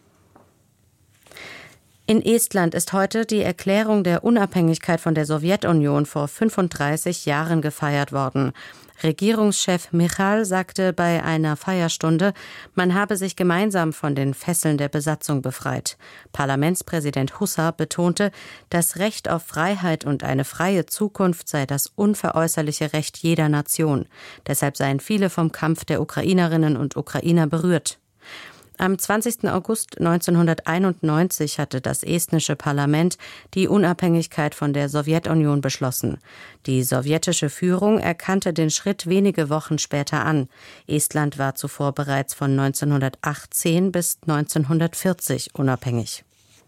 S14: In Estland ist heute die Erklärung der Unabhängigkeit von der Sowjetunion vor fünfunddreißig Jahren gefeiert worden. Regierungschef Michal sagte bei einer Feierstunde, man habe sich gemeinsam von den Fesseln der Besatzung befreit. Parlamentspräsident Husa betonte, das Recht auf Freiheit und eine freie Zukunft sei das unveräußerliche Recht jeder Nation. Deshalb seien viele vom Kampf der Ukrainerinnen und Ukrainer berührt. Am zwanzigsten August neunzehnhunderteinundneunzig hatte das estnische Parlament die Unabhängigkeit von der Sowjetunion beschlossen. Die sowjetische Führung erkannte den Schritt wenige Wochen später an. Estland war zuvor bereits von neunzehnhundertachtzehn bis neunzehnhundertvierzig unabhängig.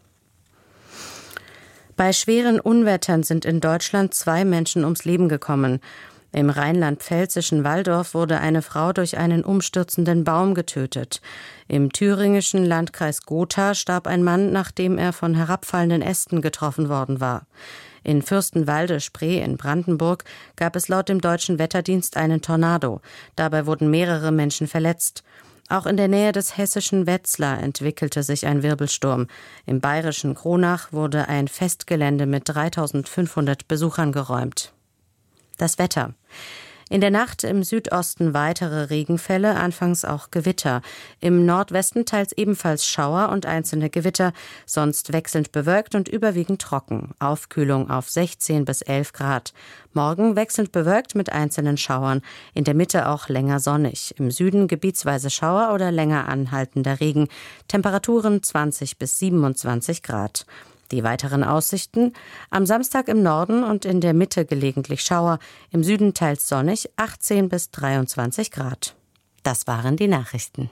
S14: Bei schweren Unwettern sind in Deutschland zwei Menschen ums Leben gekommen. Im rheinland-pfälzischen Walldorf wurde eine Frau durch einen umstürzenden Baum getötet. Im thüringischen Landkreis Gotha starb ein Mann, nachdem er von herabfallenden Ästen getroffen worden war. In Fürstenwalde-Spree in Brandenburg gab es laut dem Deutschen Wetterdienst einen Tornado. Dabei wurden mehrere Menschen verletzt. Auch in der Nähe des hessischen Wetzlar entwickelte sich ein Wirbelsturm. Im bayerischen Kronach wurde ein Festgelände mit dreitausendfünfhundert Besuchern geräumt. Das Wetter. In der Nacht im Südosten weitere Regenfälle, anfangs auch Gewitter. Im Nordwesten teils ebenfalls Schauer und einzelne Gewitter, sonst wechselnd bewölkt und überwiegend trocken. Aufkühlung auf sechzehn bis elf Grad. Morgen wechselnd bewölkt mit einzelnen Schauern. In der Mitte auch länger sonnig. Im Süden gebietsweise Schauer oder länger anhaltender Regen. Temperaturen zwanzig bis siebenundzwanzig Grad. Die weiteren Aussichten: am Samstag im Norden und in der Mitte gelegentlich Schauer, im Süden teils sonnig, achtzehn bis dreiundzwanzig Grad. Das waren die Nachrichten.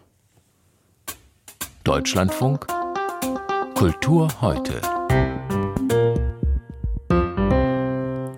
S15: Deutschlandfunk Kultur heute.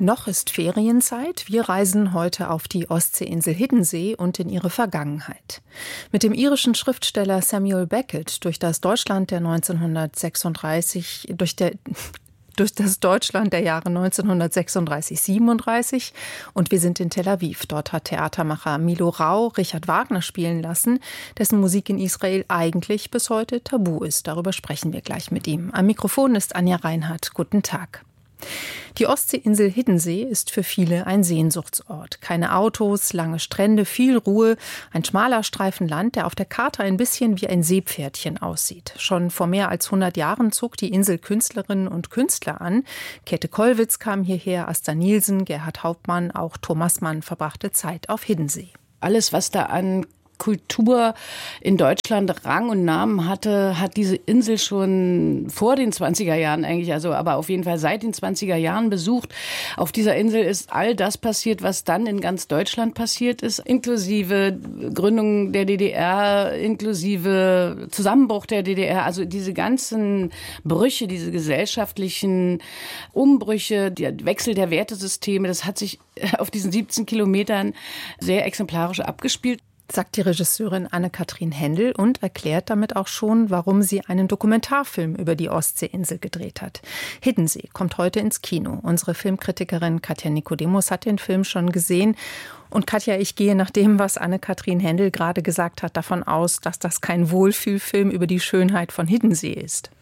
S15: Noch ist Ferienzeit. Wir reisen heute auf die Ostseeinsel Hiddensee und in ihre Vergangenheit. Mit dem irischen Schriftsteller Samuel Beckett durch das Deutschland der neunzehnhundertsechsunddreißig, durch der durch das Deutschland der Jahre neunzehnhundertsechsunddreißig siebenunddreißig. Und wir sind in Tel Aviv. Dort hat Theatermacher Milo Rau Richard Wagner spielen lassen, dessen Musik in Israel eigentlich bis heute tabu ist. Darüber sprechen wir gleich mit ihm. Am Mikrofon ist Anja Reinhardt. Guten Tag. Die Ostseeinsel Hiddensee ist für viele ein Sehnsuchtsort. Keine Autos, lange Strände, viel Ruhe, ein schmaler Streifen Land, der auf der Karte ein bisschen wie ein Seepferdchen aussieht. Schon vor mehr als hundert Jahren zog die Insel Künstlerinnen und Künstler an. Käthe Kollwitz kam hierher, Asta Nielsen, Gerhard Hauptmann, auch Thomas Mann verbrachte Zeit auf Hiddensee.
S16: Alles, was da an Kultur in Deutschland Rang und Namen hatte, hat diese Insel schon vor den zwanziger Jahren eigentlich, also aber auf jeden Fall seit den zwanziger Jahren besucht. Auf dieser Insel ist all das passiert, was dann in ganz Deutschland passiert ist, inklusive Gründung der D D R, inklusive Zusammenbruch der D D R, also diese ganzen Brüche, diese gesellschaftlichen Umbrüche, der Wechsel der Wertesysteme, das hat sich auf diesen siebzehn Kilometern sehr exemplarisch abgespielt.
S15: Sagt die Regisseurin Anne-Kathrin Händel und erklärt damit auch schon, warum sie einen Dokumentarfilm über die Ostseeinsel gedreht hat. Hiddensee kommt heute ins Kino. Unsere Filmkritikerin Katja Nikodemus hat den Film schon gesehen. Und Katja, ich gehe nach dem, was Anne-Kathrin Händel gerade gesagt hat, davon aus, dass das kein Wohlfühlfilm über die Schönheit von Hiddensee ist.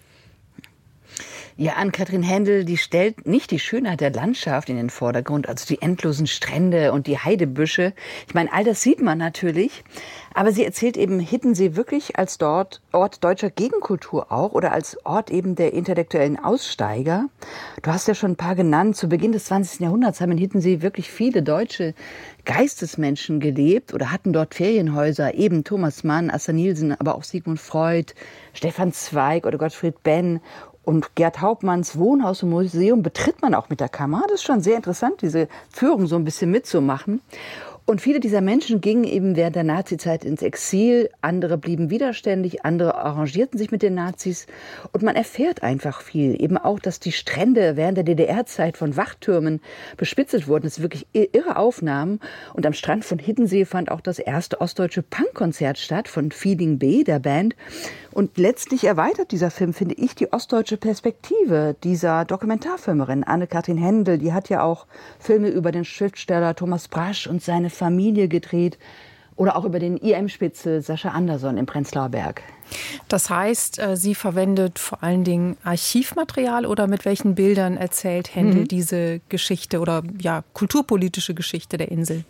S17: Ja, Anne-Kathrin Händel, die stellt nicht die Schönheit der Landschaft in den Vordergrund, also die endlosen Strände und die Heidebüsche. Ich meine, all das sieht man natürlich, aber sie erzählt eben Hiddensee wirklich als dort Ort deutscher Gegenkultur auch oder als Ort eben der intellektuellen Aussteiger. Du hast ja schon ein paar genannt. Zu Beginn des zwanzigsten Jahrhunderts haben in Hiddensee wirklich viele deutsche Geistesmenschen gelebt oder hatten dort Ferienhäuser, eben Thomas Mann, Asta Nielsen, aber auch Sigmund Freud, Stefan Zweig oder Gottfried Benn. Und Gerd Hauptmanns Wohnhaus und Museum betritt man auch mit der Kamera. Das ist schon sehr interessant, diese Führung so ein bisschen mitzumachen. Und viele dieser Menschen gingen eben während der Nazizeit ins Exil. Andere blieben widerständig, andere arrangierten sich mit den Nazis. Und man erfährt einfach viel. Eben auch, dass die Strände während der D D R-Zeit von Wachtürmen bespitzelt wurden. Das sind wirklich irre Aufnahmen. Und am Strand von Hiddensee fand auch das erste ostdeutsche Punkkonzert statt von Feeling B, der Band. Und letztlich erweitert dieser Film, finde ich, die ostdeutsche Perspektive dieser Dokumentarfilmerin Anne-Kathrin Händel. Die hat ja auch Filme über den Schriftsteller Thomas Brasch und seine Familie gedreht oder auch über den I M-Spitzel Sascha Anderson im Prenzlauer Berg.
S15: Das heißt, sie verwendet vor allen Dingen Archivmaterial oder mit welchen Bildern erzählt Händel mhm. diese Geschichte oder ja kulturpolitische Geschichte der Insel?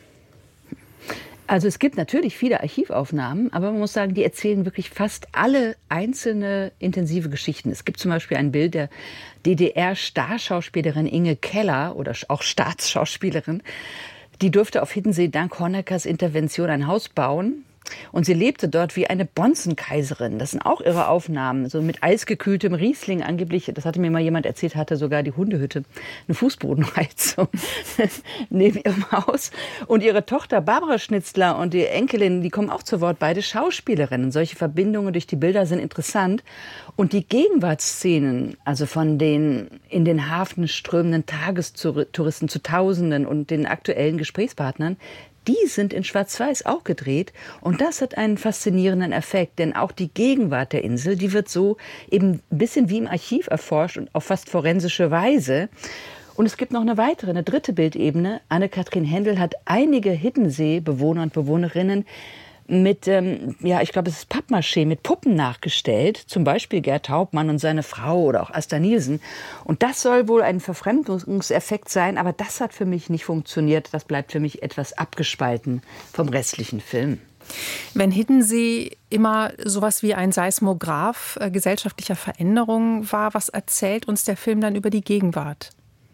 S17: Also es gibt natürlich viele Archivaufnahmen, aber man muss sagen, die erzählen wirklich fast alle einzelne intensive Geschichten. Es gibt zum Beispiel ein Bild der D D R-Starschauspielerin Inge Keller oder auch Staatsschauspielerin. Die durfte auf Hiddensee dank Honeckers Intervention ein Haus bauen. Und sie lebte dort wie eine Bonzenkaiserin. Das sind auch ihre Aufnahmen, so mit eisgekühltem Riesling angeblich. Das hatte mir mal jemand erzählt, hatte sogar die Hundehütte eine Fußbodenheizung neben ihrem Haus. Und ihre Tochter Barbara Schnitzler und die Enkelin, die kommen auch zu Wort, beide Schauspielerinnen. Solche Verbindungen durch die Bilder sind interessant. Und die Gegenwartsszenen, also von den in den Hafen strömenden Tagestouristen zu Tausenden und den aktuellen Gesprächspartnern, die sind in Schwarz-Weiß auch gedreht und das hat einen faszinierenden Effekt, denn auch die Gegenwart der Insel, die wird so eben ein bisschen wie im Archiv erforscht und auf fast forensische Weise. Und es gibt noch eine weitere, eine dritte Bildebene. Anne-Kathrin Händel hat einige Hiddensee-Bewohner und Bewohnerinnen mit, ähm, ja, ich glaube, es ist Pappmaché, mit Puppen nachgestellt. Zum Beispiel Gerd Hauptmann und seine Frau oder auch Asta Nielsen. Und das soll wohl ein Verfremdungseffekt sein, aber das hat für mich nicht funktioniert. Das bleibt für mich etwas abgespalten vom restlichen Film.
S15: Wenn Hiddensee immer sowas wie ein Seismograph äh, gesellschaftlicher Veränderungen war, was erzählt uns der Film dann über die Gegenwart?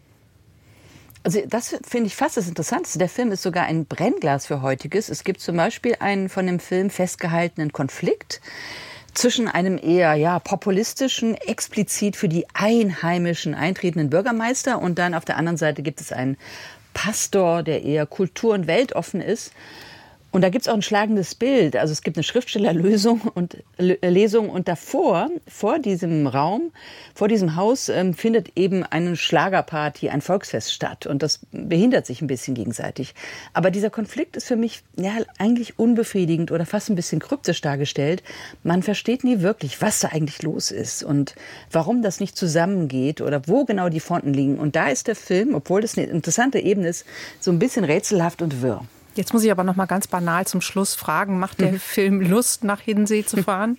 S17: Also das finde ich fast das Interessanteste. Der Film ist sogar ein Brennglas für Heutiges. Es gibt zum Beispiel einen von dem Film festgehaltenen Konflikt zwischen einem eher ja, populistischen, explizit für die Einheimischen eintretenden Bürgermeister und dann auf der anderen Seite gibt es einen Pastor, der eher kultur- und weltoffen ist. Und da gibt es auch ein schlagendes Bild. Also es gibt eine Schriftstellerlesung und Lesung und davor, vor diesem Raum, vor diesem Haus, ähm, findet eben eine Schlagerparty, ein Volksfest statt. Und das behindert sich ein bisschen gegenseitig. Aber dieser Konflikt ist für mich ja eigentlich unbefriedigend oder fast ein bisschen kryptisch dargestellt. Man versteht nie wirklich, was da eigentlich los ist und warum das nicht zusammengeht oder wo genau die Fronten liegen. Und da ist der Film, obwohl das eine interessante Ebene ist, so ein bisschen rätselhaft und wirr.
S15: Jetzt muss ich aber noch mal ganz banal zum Schluss fragen, macht der Film Lust, nach Hiddensee zu fahren?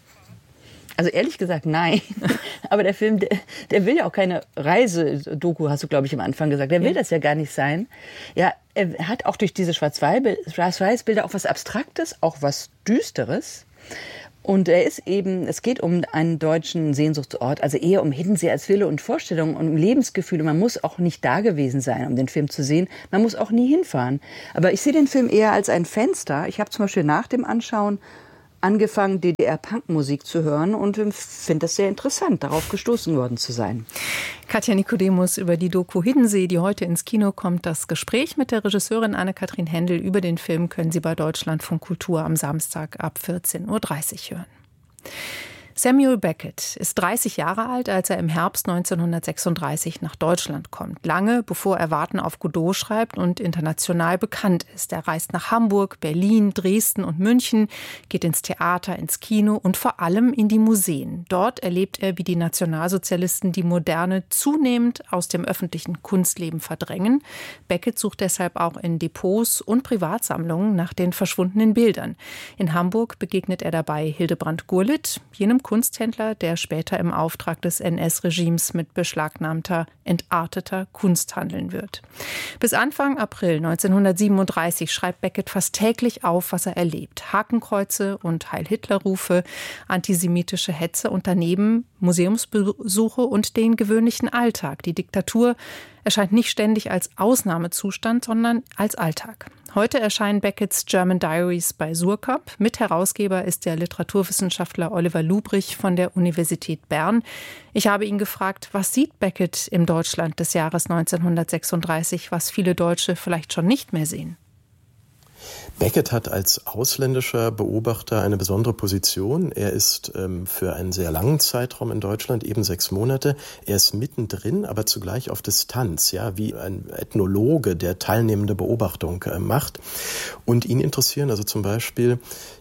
S17: Also ehrlich gesagt, nein. Aber der Film, der, der will ja auch keine Reisedoku, hast du, glaube ich, am Anfang gesagt. Der will ja. das ja gar nicht sein. Ja, er hat auch durch diese Schwarz-Weiß-Bilder auch was Abstraktes, auch was Düsteres. Und er ist eben, es geht um einen deutschen Sehnsuchtsort, also eher um Hiddensee als Wille und Vorstellung und um Lebensgefühle. Man muss auch nicht da gewesen sein, um den Film zu sehen. Man muss auch nie hinfahren. Aber ich sehe den Film eher als ein Fenster. Ich habe zum Beispiel nach dem Anschauen angefangen, D D R-Punkmusik zu hören und finde das sehr interessant, darauf gestoßen worden zu sein.
S15: Katja Nikodemus über die Doku Hiddensee, die heute ins Kino kommt. Das Gespräch mit der Regisseurin Anne-Kathrin Händel über den Film können Sie bei Deutschlandfunk Kultur am Samstag ab vierzehn Uhr dreißig hören. Samuel Beckett ist dreißig Jahre alt, als er im Herbst neunzehnhundertsechsunddreißig nach Deutschland kommt. Lange bevor er Warten auf Godot schreibt und international bekannt ist. Er reist nach Hamburg, Berlin, Dresden und München, geht ins Theater, ins Kino und vor allem in die Museen. Dort erlebt er, wie die Nationalsozialisten die Moderne zunehmend aus dem öffentlichen Kunstleben verdrängen. Beckett sucht deshalb auch in Depots und Privatsammlungen nach den verschwundenen Bildern. In Hamburg begegnet er dabei Hildebrand Gurlitt, jenem Kunsthändler, der später im Auftrag des N S-Regimes mit beschlagnahmter, entarteter Kunst handeln wird. Bis Anfang April neunzehnhundertsiebenunddreißig schreibt Beckett fast täglich auf, was er erlebt. Hakenkreuze und Heil-Hitler-Rufe, antisemitische Hetze und daneben Museumsbesuche und den gewöhnlichen Alltag. Die Diktatur erscheint nicht ständig als Ausnahmezustand, sondern als Alltag. Heute erscheinen Becketts German Diaries bei Surkamp. Mitherausgeber ist der Literaturwissenschaftler Oliver Lubrich von der Universität Bern. Ich habe ihn gefragt, was sieht Beckett im Deutschland des Jahres neunzehnhundertsechsunddreißig, was viele Deutsche vielleicht schon nicht mehr sehen?
S18: Beckett hat als ausländischer Beobachter eine besondere Position. Er ist ähm, für einen sehr langen Zeitraum in Deutschland, eben sechs Monate. Er ist mittendrin, aber zugleich auf Distanz, ja, wie ein Ethnologe, der teilnehmende Beobachtung äh, macht. Und ihn interessieren also zum Beispiel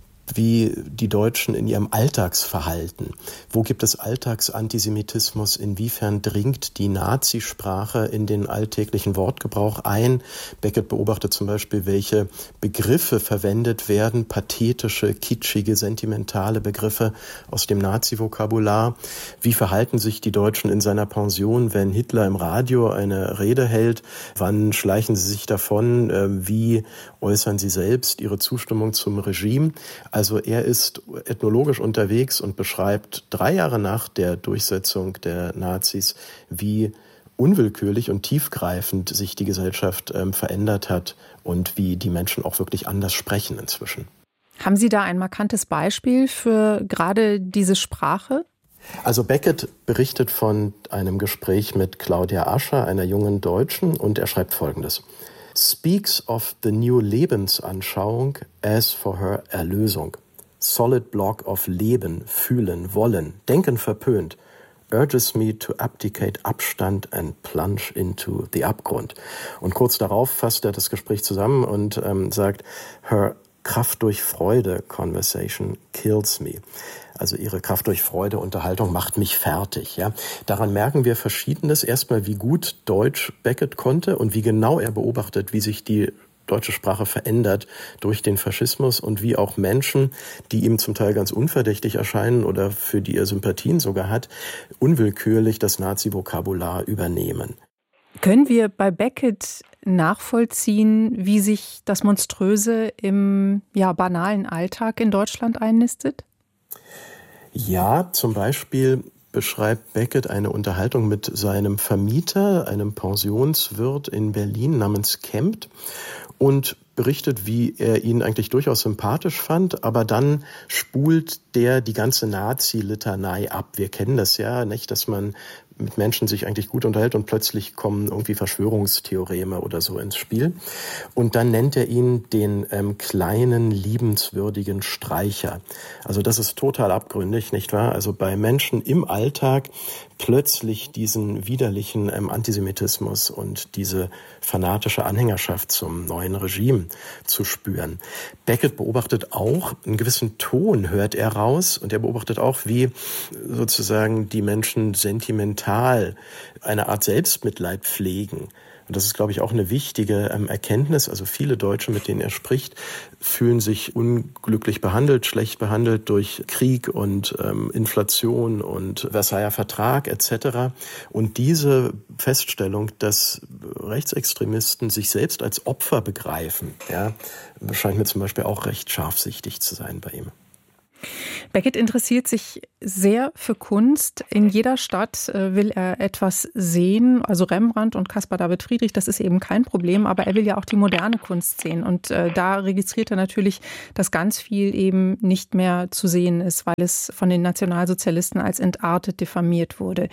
S18: wie die Deutschen in ihrem Alltagsverhalten. Wo gibt es Alltagsantisemitismus? Inwiefern dringt die Nazisprache in den alltäglichen Wortgebrauch ein? Beckett beobachtet zum Beispiel, welche Begriffe verwendet werden, pathetische, kitschige, sentimentale Begriffe aus dem Nazi-Vokabular. Wie verhalten sich die Deutschen in seiner Pension, wenn Hitler im Radio eine Rede hält? Wann schleichen sie sich davon? Wie äußern sie selbst ihre Zustimmung zum Regime? Also er ist ethnologisch unterwegs und beschreibt drei Jahre nach der Durchsetzung der Nazis, wie unwillkürlich und tiefgreifend sich die Gesellschaft ähm, verändert hat und wie die Menschen auch wirklich anders sprechen inzwischen.
S15: Haben Sie da ein markantes Beispiel für gerade diese Sprache?
S18: Also Beckett berichtet von einem Gespräch mit Claudia Ascher, einer jungen Deutschen, und er schreibt Folgendes. Speaks of the new Lebensanschauung as for her Erlösung. Solid block of Leben, fühlen, wollen, denken verpönt. Urges me to abdicate Abstand and plunge into the Abgrund. Und kurz darauf fasst er das Gespräch zusammen und ähm, sagt, her Kraft durch Freude Conversation kills me. Also ihre Kraft durch Freude, Unterhaltung macht mich fertig. Ja. Daran merken wir Verschiedenes. Erstmal, wie gut Deutsch Beckett konnte und wie genau er beobachtet, wie sich die deutsche Sprache verändert durch den Faschismus und wie auch Menschen, die ihm zum Teil ganz unverdächtig erscheinen oder für die er Sympathien sogar hat, unwillkürlich das Nazi-Vokabular übernehmen.
S15: Können wir bei Beckett nachvollziehen, wie sich das Monströse im ja, banalen Alltag in Deutschland einnistet?
S18: Ja, zum Beispiel beschreibt Beckett eine Unterhaltung mit seinem Vermieter, einem Pensionswirt in Berlin namens Kempt, und berichtet, wie er ihn eigentlich durchaus sympathisch fand, aber dann spult der die ganze Nazi-Litanei ab. Wir kennen das ja, nicht, dass man mit Menschen sich eigentlich gut unterhält und plötzlich kommen irgendwie Verschwörungstheoreme oder so ins Spiel. Und dann nennt er ihn den ähm, kleinen, liebenswürdigen Streicher. Also das ist total abgründig, nicht wahr? Also bei Menschen im Alltag plötzlich diesen widerlichen ähm, Antisemitismus und diese fanatische Anhängerschaft zum neuen Regime zu spüren. Beckett beobachtet auch, einen gewissen Ton hört er raus und er beobachtet auch, wie sozusagen die Menschen sentimental eine Art Selbstmitleid pflegen. Und das ist, glaube ich, auch eine wichtige ähm, Erkenntnis. Also viele Deutsche, mit denen er spricht, fühlen sich unglücklich behandelt, schlecht behandelt durch Krieg und ähm, Inflation und Versailler Vertrag et cetera. Und diese Feststellung, dass Rechtsextremisten sich selbst als Opfer begreifen, ja, scheint mir zum Beispiel auch recht scharfsichtig zu sein bei ihm.
S15: Beckett interessiert sich sehr für Kunst. In jeder Stadt will er etwas sehen. Also Rembrandt und Caspar David Friedrich, das ist eben kein Problem. Aber er will ja auch die moderne Kunst sehen. Und äh, da registriert er natürlich, dass ganz viel eben nicht mehr zu sehen ist, weil es von den Nationalsozialisten als entartet diffamiert wurde.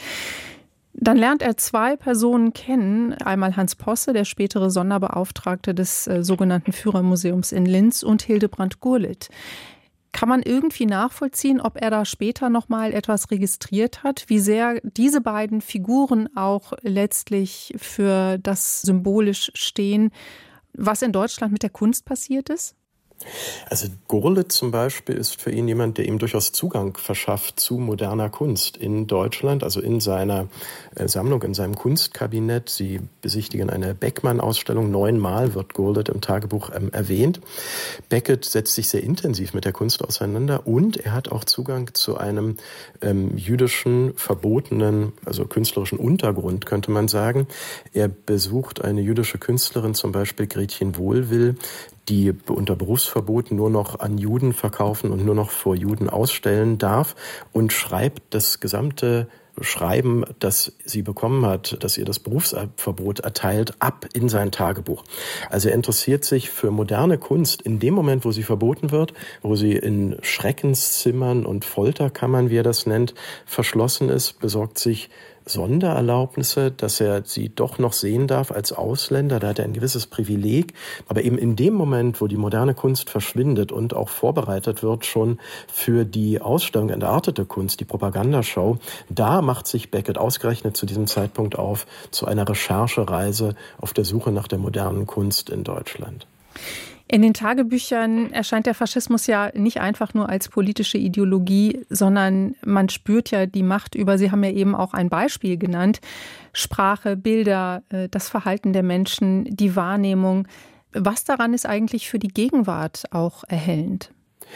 S15: Dann lernt er zwei Personen kennen. Einmal Hans Posse, der spätere Sonderbeauftragte des äh, sogenannten Führermuseums in Linz, und Hildebrand Gurlitt. Kann man irgendwie nachvollziehen, ob er da später noch mal etwas registriert hat, wie sehr diese beiden Figuren auch letztlich für das symbolisch stehen, was in Deutschland mit der Kunst passiert ist?
S18: Also Gurlitt zum Beispiel ist für ihn jemand, der ihm durchaus Zugang verschafft zu moderner Kunst in Deutschland, also in seiner äh, Sammlung, in seinem Kunstkabinett. Sie besichtigen eine Beckmann-Ausstellung. Neunmal wird Gurlitt im Tagebuch ähm, erwähnt. Beckett setzt sich sehr intensiv mit der Kunst auseinander und er hat auch Zugang zu einem ähm, jüdischen, verbotenen, also künstlerischen Untergrund, könnte man sagen. Er besucht eine jüdische Künstlerin, zum Beispiel Gretchen Wohlwill, die unter Berufsverbot nur noch an Juden verkaufen und nur noch vor Juden ausstellen darf, und schreibt das gesamte Schreiben, das sie bekommen hat, das ihr das Berufsverbot erteilt, ab in sein Tagebuch. Also er interessiert sich für moderne Kunst in dem Moment, wo sie verboten wird, wo sie in Schreckenszimmern und Folterkammern, wie er das nennt, verschlossen ist, besorgt sich Sondererlaubnisse, dass er sie doch noch sehen darf als Ausländer. Da hat er ein gewisses Privileg. Aber eben in dem Moment, wo die moderne Kunst verschwindet und auch vorbereitet wird schon für die Ausstellung Entartete Kunst, die Propagandashow, da macht sich Beckett ausgerechnet zu diesem Zeitpunkt auf zu einer Recherchereise auf der Suche nach der modernen Kunst in Deutschland.
S15: In den Tagebüchern erscheint der Faschismus ja nicht einfach nur als politische Ideologie, sondern man spürt ja die Macht über, Sie haben ja eben auch ein Beispiel genannt, Sprache, Bilder, das Verhalten der Menschen, die Wahrnehmung. Was daran ist eigentlich für die Gegenwart auch erhellend?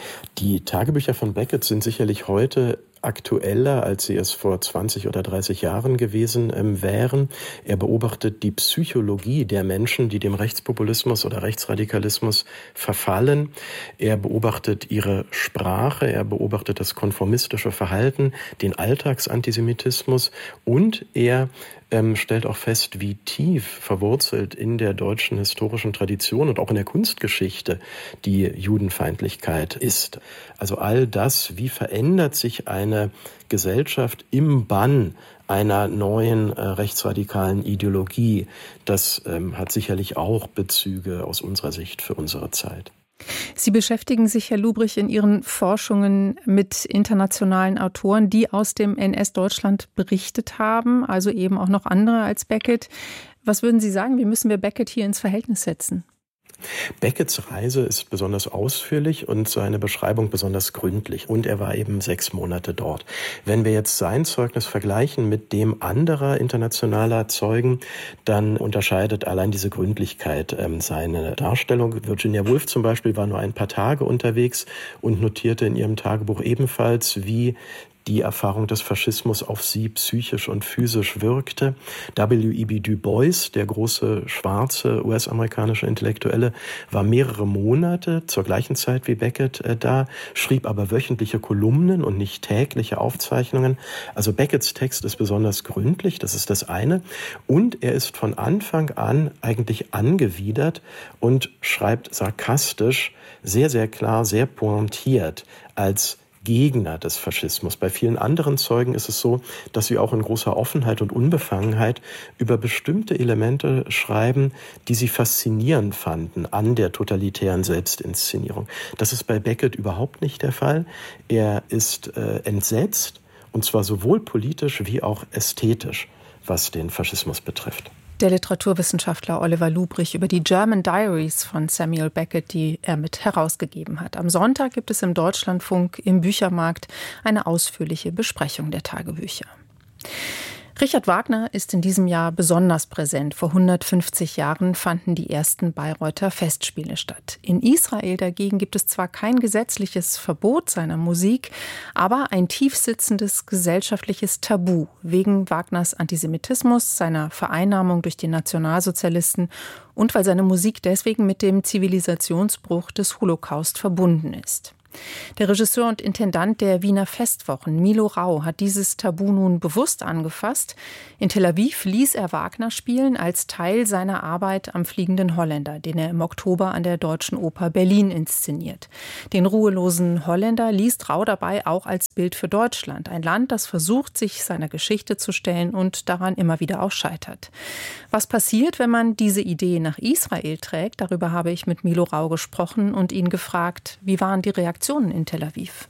S18: Die Tagebücher von Beckett sind sicherlich heute aktueller, als sie es vor zwanzig oder dreißig Jahren gewesen ähm, wären. Er beobachtet die Psychologie der Menschen, die dem Rechtspopulismus oder Rechtsradikalismus verfallen. Er beobachtet ihre Sprache, er beobachtet das konformistische Verhalten, den Alltagsantisemitismus, und er ähm, stellt auch fest, wie tief verwurzelt in der deutschen historischen Tradition und auch in der Kunstgeschichte die Judenfeindlichkeit ist. Also all das, wie verändert sich eine Gesellschaft im Bann einer neuen äh, rechtsradikalen Ideologie, das ähm, hat sicherlich auch Bezüge aus unserer Sicht für unsere Zeit.
S15: Sie beschäftigen sich, Herr Lubrich, in Ihren Forschungen mit internationalen Autoren, die aus dem N S-Deutschland berichtet haben, also eben auch noch andere als Beckett. Was würden Sie sagen, wie müssen wir Beckett hier ins Verhältnis setzen?
S18: Becketts Reise ist besonders ausführlich und seine Beschreibung besonders gründlich. Und er war eben sechs Monate dort. Wenn wir jetzt sein Zeugnis vergleichen mit dem anderer internationaler Zeugen, dann unterscheidet allein diese Gründlichkeit ähm, seine Darstellung. Virginia Woolf zum Beispiel war nur ein paar Tage unterwegs und notierte in ihrem Tagebuch ebenfalls, wie die Erfahrung des Faschismus auf sie psychisch und physisch wirkte. W E B Du Bois, der große schwarze U S-amerikanische Intellektuelle, war mehrere Monate zur gleichen Zeit wie Beckett äh, da, schrieb aber wöchentliche Kolumnen und nicht tägliche Aufzeichnungen. Also Becketts Text ist besonders gründlich, das ist das eine. Und er ist von Anfang an eigentlich angewidert und schreibt sarkastisch, sehr, sehr klar, sehr pointiert als Gegner des Faschismus. Bei vielen anderen Zeugen ist es so, dass sie auch in großer Offenheit und Unbefangenheit über bestimmte Elemente schreiben, die sie faszinierend fanden an der totalitären Selbstinszenierung. Das ist bei Beckett überhaupt nicht der Fall. Er ist äh, entsetzt, und zwar sowohl politisch wie auch ästhetisch, was den Faschismus betrifft.
S15: Der Literaturwissenschaftler Oliver Lubrich über die German Diaries von Samuel Beckett, die er mit herausgegeben hat. Am Sonntag gibt es im Deutschlandfunk im Büchermarkt eine ausführliche Besprechung der Tagebücher. Richard Wagner ist in diesem Jahr besonders präsent. Vor hundertfünfzig Jahren fanden die ersten Bayreuther Festspiele statt. In Israel dagegen gibt es zwar kein gesetzliches Verbot seiner Musik, aber ein tiefsitzendes gesellschaftliches Tabu wegen Wagners Antisemitismus, seiner Vereinnahmung durch die Nationalsozialisten und weil seine Musik deswegen mit dem Zivilisationsbruch des Holocaust verbunden ist. Der Regisseur und Intendant der Wiener Festwochen, Milo Rau, hat dieses Tabu nun bewusst angefasst. In Tel Aviv ließ er Wagner spielen als Teil seiner Arbeit am Fliegenden Holländer, den er im Oktober an der Deutschen Oper Berlin inszeniert. Den ruhelosen Holländer liest Rau dabei auch als Bild für Deutschland, ein Land, das versucht, sich seiner Geschichte zu stellen und daran immer wieder auch scheitert. Was passiert, wenn man diese Idee nach Israel trägt? Darüber habe ich mit Milo Rau gesprochen und ihn gefragt, wie waren die Reaktionen in Tel Aviv?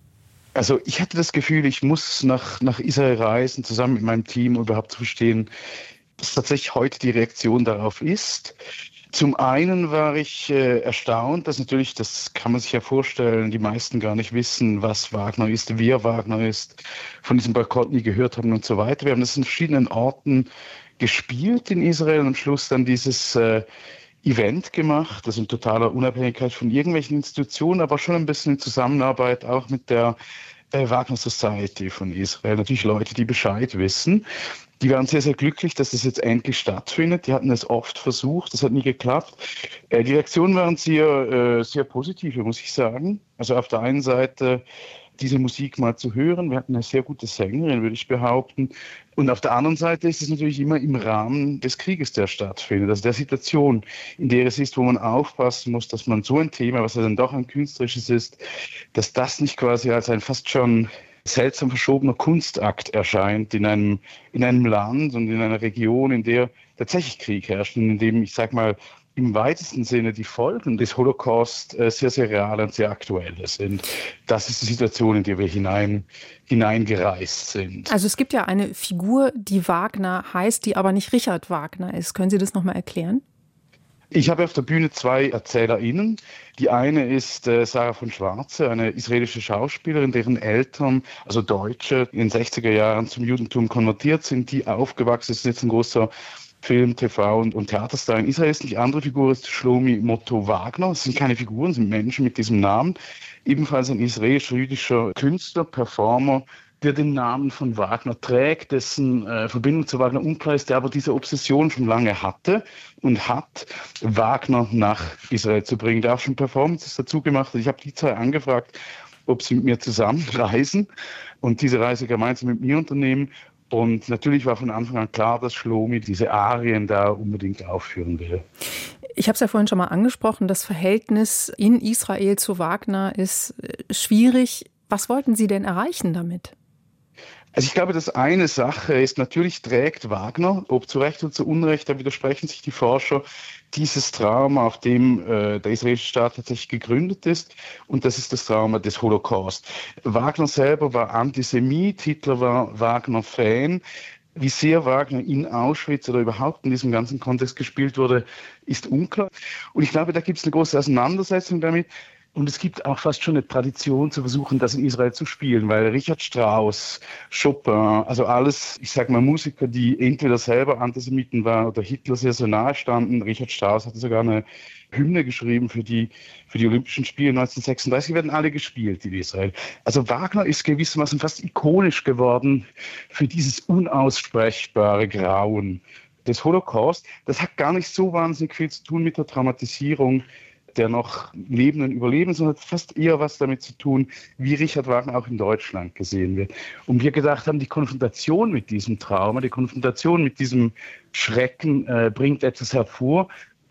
S19: Also ich hatte das Gefühl, ich muss nach, nach Israel reisen, zusammen mit meinem Team, um überhaupt zu verstehen, was tatsächlich heute die Reaktion darauf ist. Zum einen war ich äh, erstaunt, dass natürlich, das kann man sich ja vorstellen, die meisten gar nicht wissen, was Wagner ist, wer Wagner ist, von diesem Boykott nie gehört haben und so weiter. Wir haben das in verschiedenen Orten gespielt in Israel und am Schluss dann dieses äh, Event gemacht, das in totaler Unabhängigkeit von irgendwelchen Institutionen, aber schon ein bisschen in Zusammenarbeit auch mit der äh, Wagner Society von Israel. Natürlich Leute, die Bescheid wissen. Die waren sehr, sehr glücklich, dass das jetzt endlich stattfindet. Die hatten es oft versucht, das hat nie geklappt. Äh, die Reaktionen waren sehr, äh, sehr positive, muss ich sagen. Also auf der einen Seite diese Musik mal zu hören. Wir hatten eine sehr gute Sängerin, würde ich behaupten. Und auf der anderen Seite ist es natürlich immer im Rahmen des Krieges, der stattfindet. Also der Situation, in der es ist, wo man aufpassen muss, dass man so ein Thema, was ja dann doch ein künstlerisches ist, dass das nicht quasi als ein fast schon seltsam verschobener Kunstakt erscheint in einem, in einem Land und in einer Region, in der tatsächlich Krieg herrscht und in dem, ich sag mal, im weitesten Sinne die Folgen des Holocaust äh, sehr, sehr real und sehr aktuell sind. Das ist die Situation, in die wir hinein, hineingereist sind.
S15: Also es gibt ja eine Figur, die Wagner heißt, die aber nicht Richard Wagner ist. Können Sie das nochmal erklären?
S19: Ich habe auf der Bühne zwei ErzählerInnen. Die eine ist äh, Sarah von Schwarze, eine israelische Schauspielerin, deren Eltern, also Deutsche, in den sechziger Jahren zum Judentum konvertiert sind, die aufgewachsen ist, jetzt ein großer Film, T V und, und Theaterstar in Israel ist. Die andere Figur ist Shlomi Motto Wagner. Das sind keine Figuren, das sind Menschen mit diesem Namen. Ebenfalls ein israelisch-jüdischer Künstler, Performer, der den Namen von Wagner trägt, dessen äh, Verbindung zu Wagner unklar ist, der aber diese Obsession schon lange hatte und hat, Wagner nach Israel zu bringen. Der auch schon Performances dazu gemacht hat. Ich habe die zwei angefragt, ob sie mit mir zusammen reisen und diese Reise gemeinsam mit mir unternehmen. Und natürlich war von Anfang an klar, dass Shlomi diese Arien da unbedingt aufführen will.
S15: Ich habe es ja vorhin schon mal angesprochen, das Verhältnis in Israel zu Wagner ist schwierig. Was wollten Sie denn erreichen damit?
S19: Also ich glaube, das eine Sache ist, natürlich trägt Wagner, ob zu Recht oder zu Unrecht, da widersprechen sich die Forscher, dieses Trauma, auf dem äh, der israelische Staat tatsächlich gegründet ist. Und das ist das Trauma des Holocaust. Wagner selber war Antisemit, Hitler war Wagner-Fan. Wie sehr Wagner in Auschwitz oder überhaupt in diesem ganzen Kontext gespielt wurde, ist unklar. Und ich glaube, da gibt es eine große Auseinandersetzung damit. Und es gibt auch fast schon eine Tradition zu versuchen, das in Israel zu spielen, weil Richard Strauss, Chopin, also alles, ich sage mal Musiker, die entweder selber Antisemiten waren oder Hitler sehr, sehr nahe standen. Richard Strauss hatte sogar eine Hymne geschrieben für die, für die Olympischen Spiele neunzehnhundertsechsunddreißig, die werden alle gespielt in Israel. Also Wagner ist gewissermaßen fast ikonisch geworden für dieses unaussprechbare Grauen des Holocaust. Das hat gar nicht so wahnsinnig viel zu tun mit der Traumatisierung der noch lebenden Überlebenden, sondern hat fast eher was damit zu tun, wie Richard Wagner auch in Deutschland gesehen wird. Und wir gedacht haben, die Konfrontation mit diesem Trauma, die Konfrontation mit diesem Schrecken äh, bringt etwas hervor,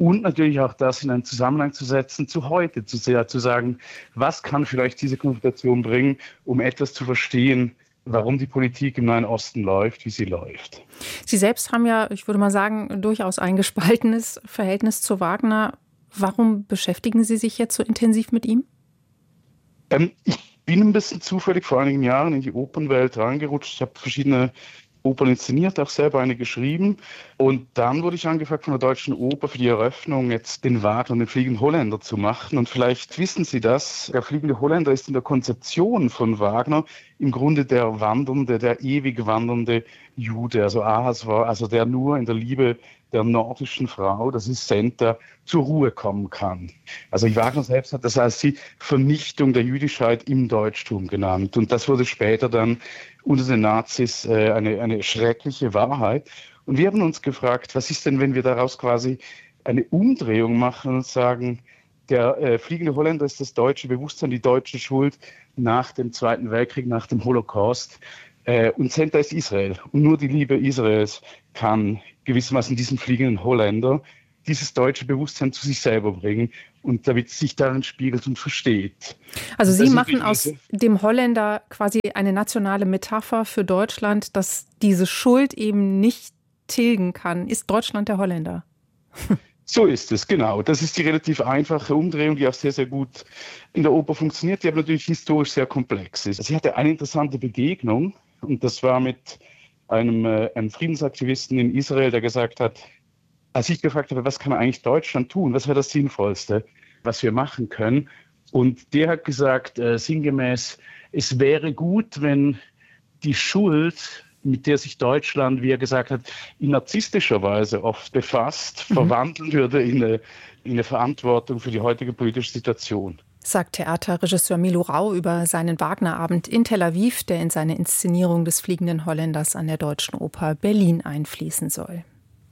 S19: Und natürlich auch das in einen Zusammenhang zu setzen zu heute, zu, sehr, zu sagen, was kann vielleicht diese Konfrontation bringen, um etwas zu verstehen, warum die Politik im Nahen Osten läuft, wie sie läuft.
S15: Sie selbst haben ja, ich würde mal sagen, durchaus ein gespaltenes Verhältnis zu Wagner. Warum beschäftigen Sie sich jetzt so intensiv mit ihm?
S19: Ähm, ich bin ein bisschen zufällig vor einigen Jahren in die Opernwelt reingerutscht. Ich habe verschiedene Opern inszeniert, auch selber eine geschrieben. Und dann wurde ich angefragt von der Deutschen Oper für die Eröffnung, jetzt den Wagner und den Fliegenden Holländer zu machen. Und vielleicht wissen Sie das, der Fliegende Holländer ist in der Konzeption von Wagner im Grunde der wandernde, der ewig wandernde Jude. Also Ahasver, also der nur in der Liebe der nordischen Frau, das ist Senta, zur Ruhe kommen kann. Also Wagner selbst hat das als die Vernichtung der Jüdischkeit im Deutschtum genannt. Und das wurde später dann unter den Nazis äh, eine, eine schreckliche Wahrheit. Und wir haben uns gefragt, was ist denn, wenn wir daraus quasi eine Umdrehung machen und sagen, der äh, Fliegende Holländer ist das deutsche Bewusstsein, die deutsche Schuld nach dem Zweiten Weltkrieg, nach dem Holocaust. Äh, und Senta ist Israel. Und nur die Liebe Israels kann gewissermaßen diesen Fliegenden Holländer dieses deutsche Bewusstsein zu sich selber bringen und damit es sich darin spiegelt und versteht.
S15: Also Sie machen aus dem Holländer quasi eine nationale Metapher für Deutschland, dass diese Schuld eben nicht tilgen kann. Ist Deutschland der Holländer?
S19: So ist es, genau. Das ist die relativ einfache Umdrehung, die auch sehr, sehr gut in der Oper funktioniert, die aber natürlich historisch sehr komplex ist. Sie hatte eine interessante Begegnung und das war mit einem, äh, einem Friedensaktivisten in Israel, der gesagt hat, als ich gefragt habe, was kann eigentlich Deutschland tun, was wäre das Sinnvollste, was wir machen können, und der hat gesagt, äh, sinngemäß, es wäre gut, wenn die Schuld, mit der sich Deutschland, wie er gesagt hat, in narzisstischer Weise oft befasst, mhm. verwandeln würde in eine, in eine Verantwortung für die heutige politische Situation.
S15: Sagt Theaterregisseur Milo Rau über seinen Wagner-Abend in Tel Aviv, der in seine Inszenierung des Fliegenden Holländers an der Deutschen Oper Berlin einfließen soll.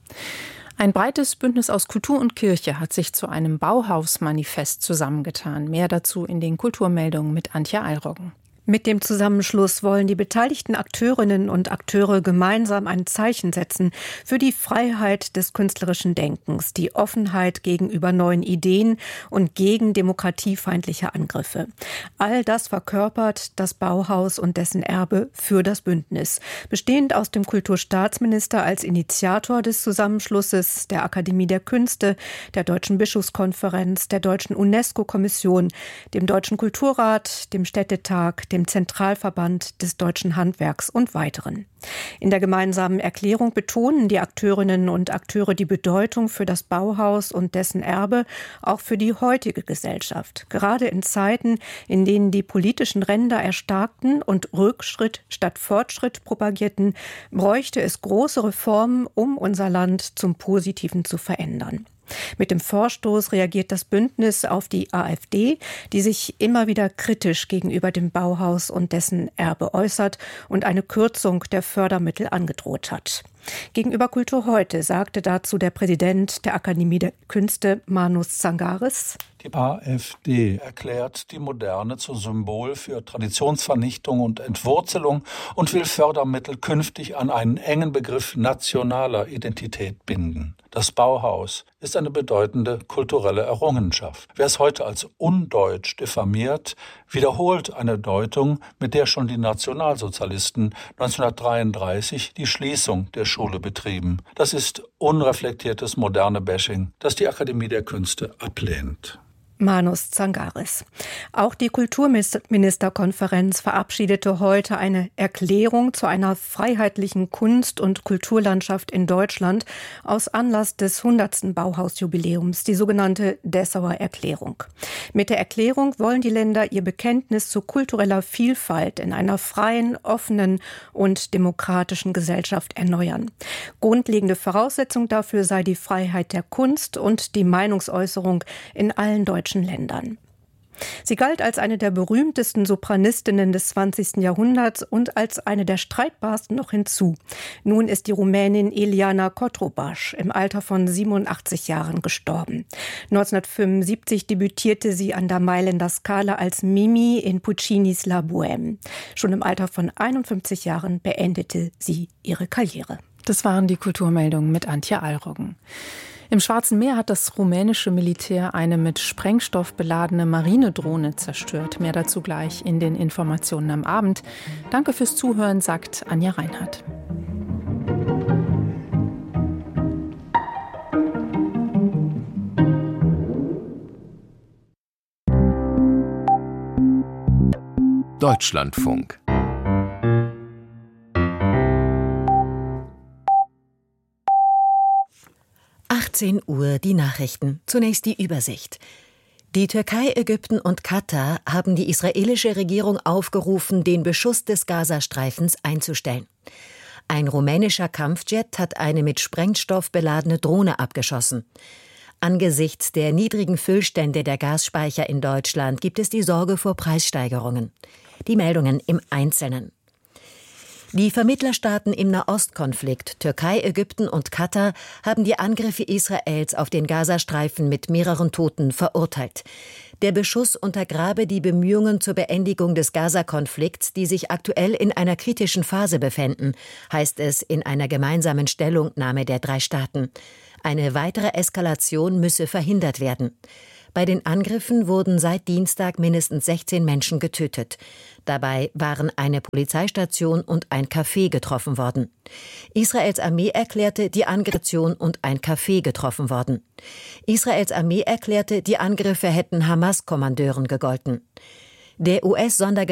S15: Ein breites Bündnis aus Kultur und Kirche hat sich zu einem Bauhaus-Manifest zusammengetan. Mehr dazu in den Kulturmeldungen mit Antje Eilroggen.
S20: Mit dem Zusammenschluss wollen die beteiligten Akteurinnen und Akteure gemeinsam ein Zeichen setzen für die Freiheit des künstlerischen Denkens, die Offenheit gegenüber neuen Ideen und gegen demokratiefeindliche Angriffe. All das verkörpert das Bauhaus und dessen Erbe für das Bündnis. Bestehend aus dem Kulturstaatsminister als Initiator des Zusammenschlusses, der Akademie der Künste, der Deutschen Bischofskonferenz, der Deutschen UNESCO-Kommission, dem Deutschen Kulturrat, dem Städtetag, dem Zentralverband des deutschen Handwerks und weiteren. In der gemeinsamen Erklärung betonen die Akteurinnen und Akteure die Bedeutung für das Bauhaus und dessen Erbe auch für die heutige Gesellschaft. Gerade in Zeiten, in denen die politischen Ränder erstarkten und Rückschritt statt Fortschritt propagierten, bräuchte es große Reformen, um unser Land zum Positiven zu verändern. Mit dem Vorstoß reagiert das Bündnis auf die AfD, die sich immer wieder kritisch gegenüber dem Bauhaus und dessen Erbe äußert und eine Kürzung der Fördermittel angedroht hat. Gegenüber Kultur heute sagte dazu der Präsident der Akademie der Künste, Manus Zangaris:
S21: Die AfD erklärt die Moderne zum Symbol für Traditionsvernichtung und Entwurzelung und will Fördermittel künftig an einen engen Begriff nationaler Identität binden. Das Bauhaus ist eine bedeutende kulturelle Errungenschaft. Wer es heute als undeutsch diffamiert, wiederholt eine Deutung, mit der schon die Nationalsozialisten neunzehnhundertdreiunddreißig die Schließung der Schule betrieben. Das ist unreflektiertes moderne Bashing, das die Akademie der Künste ablehnt.
S20: Manus Zangaris. Auch die Kulturministerkonferenz verabschiedete heute eine Erklärung zu einer freiheitlichen Kunst- und Kulturlandschaft in Deutschland aus Anlass des hundertsten Bauhausjubiläums, die sogenannte Dessauer Erklärung. Mit der Erklärung wollen die Länder ihr Bekenntnis zu kultureller Vielfalt in einer freien, offenen und demokratischen Gesellschaft erneuern. Grundlegende Voraussetzung dafür sei die Freiheit der Kunst und die Meinungsäußerung in allen deutschen Ländern. Sie galt als eine der berühmtesten Sopranistinnen des zwanzigsten Jahrhunderts und als eine der streitbarsten noch hinzu. Nun ist die Rumänin Eliana Cotrubas im Alter von siebenundachtzig Jahren gestorben. neunzehnhundertfünfundsiebzig debütierte sie an der Mailänder Scala als Mimi in Puccinis La Bohème. Schon im Alter von einundfünfzig Jahren beendete sie ihre Karriere.
S15: Das waren die Kulturmeldungen mit Antje Eilroggen. Im Schwarzen Meer hat das rumänische Militär eine mit Sprengstoff beladene Marinedrohne zerstört. Mehr dazu gleich in den Informationen am Abend. Danke fürs Zuhören, sagt Anja Reinhardt.
S3: Deutschlandfunk.
S22: achtzehn Uhr die Nachrichten. Zunächst die Übersicht. Die Türkei, Ägypten und Katar haben die israelische Regierung aufgerufen, den Beschuss des Gazastreifens einzustellen. Ein rumänischer Kampfjet hat eine mit Sprengstoff beladene Drohne abgeschossen. Angesichts der niedrigen Füllstände der Gasspeicher in Deutschland gibt es die Sorge vor Preissteigerungen. Die Meldungen im Einzelnen. Die Vermittlerstaaten im Nahostkonflikt, Türkei, Ägypten und Katar, haben die Angriffe Israels auf den Gazastreifen mit mehreren Toten verurteilt. Der Beschuss untergrabe die Bemühungen zur Beendigung des Gaza-Konflikts, die sich aktuell in einer kritischen Phase befänden, heißt es in einer gemeinsamen Stellungnahme der drei Staaten. Eine weitere Eskalation müsse verhindert werden. Bei den Angriffen wurden seit Dienstag mindestens sechzehn Menschen getötet. Dabei waren eine Polizeistation und ein Café getroffen worden. Israels Armee erklärte, die Angriffe und ein Café getroffen worden. Israels Armee erklärte, die Angriffe hätten Hamas-Kommandeuren gegolten. Der U S-Sonderge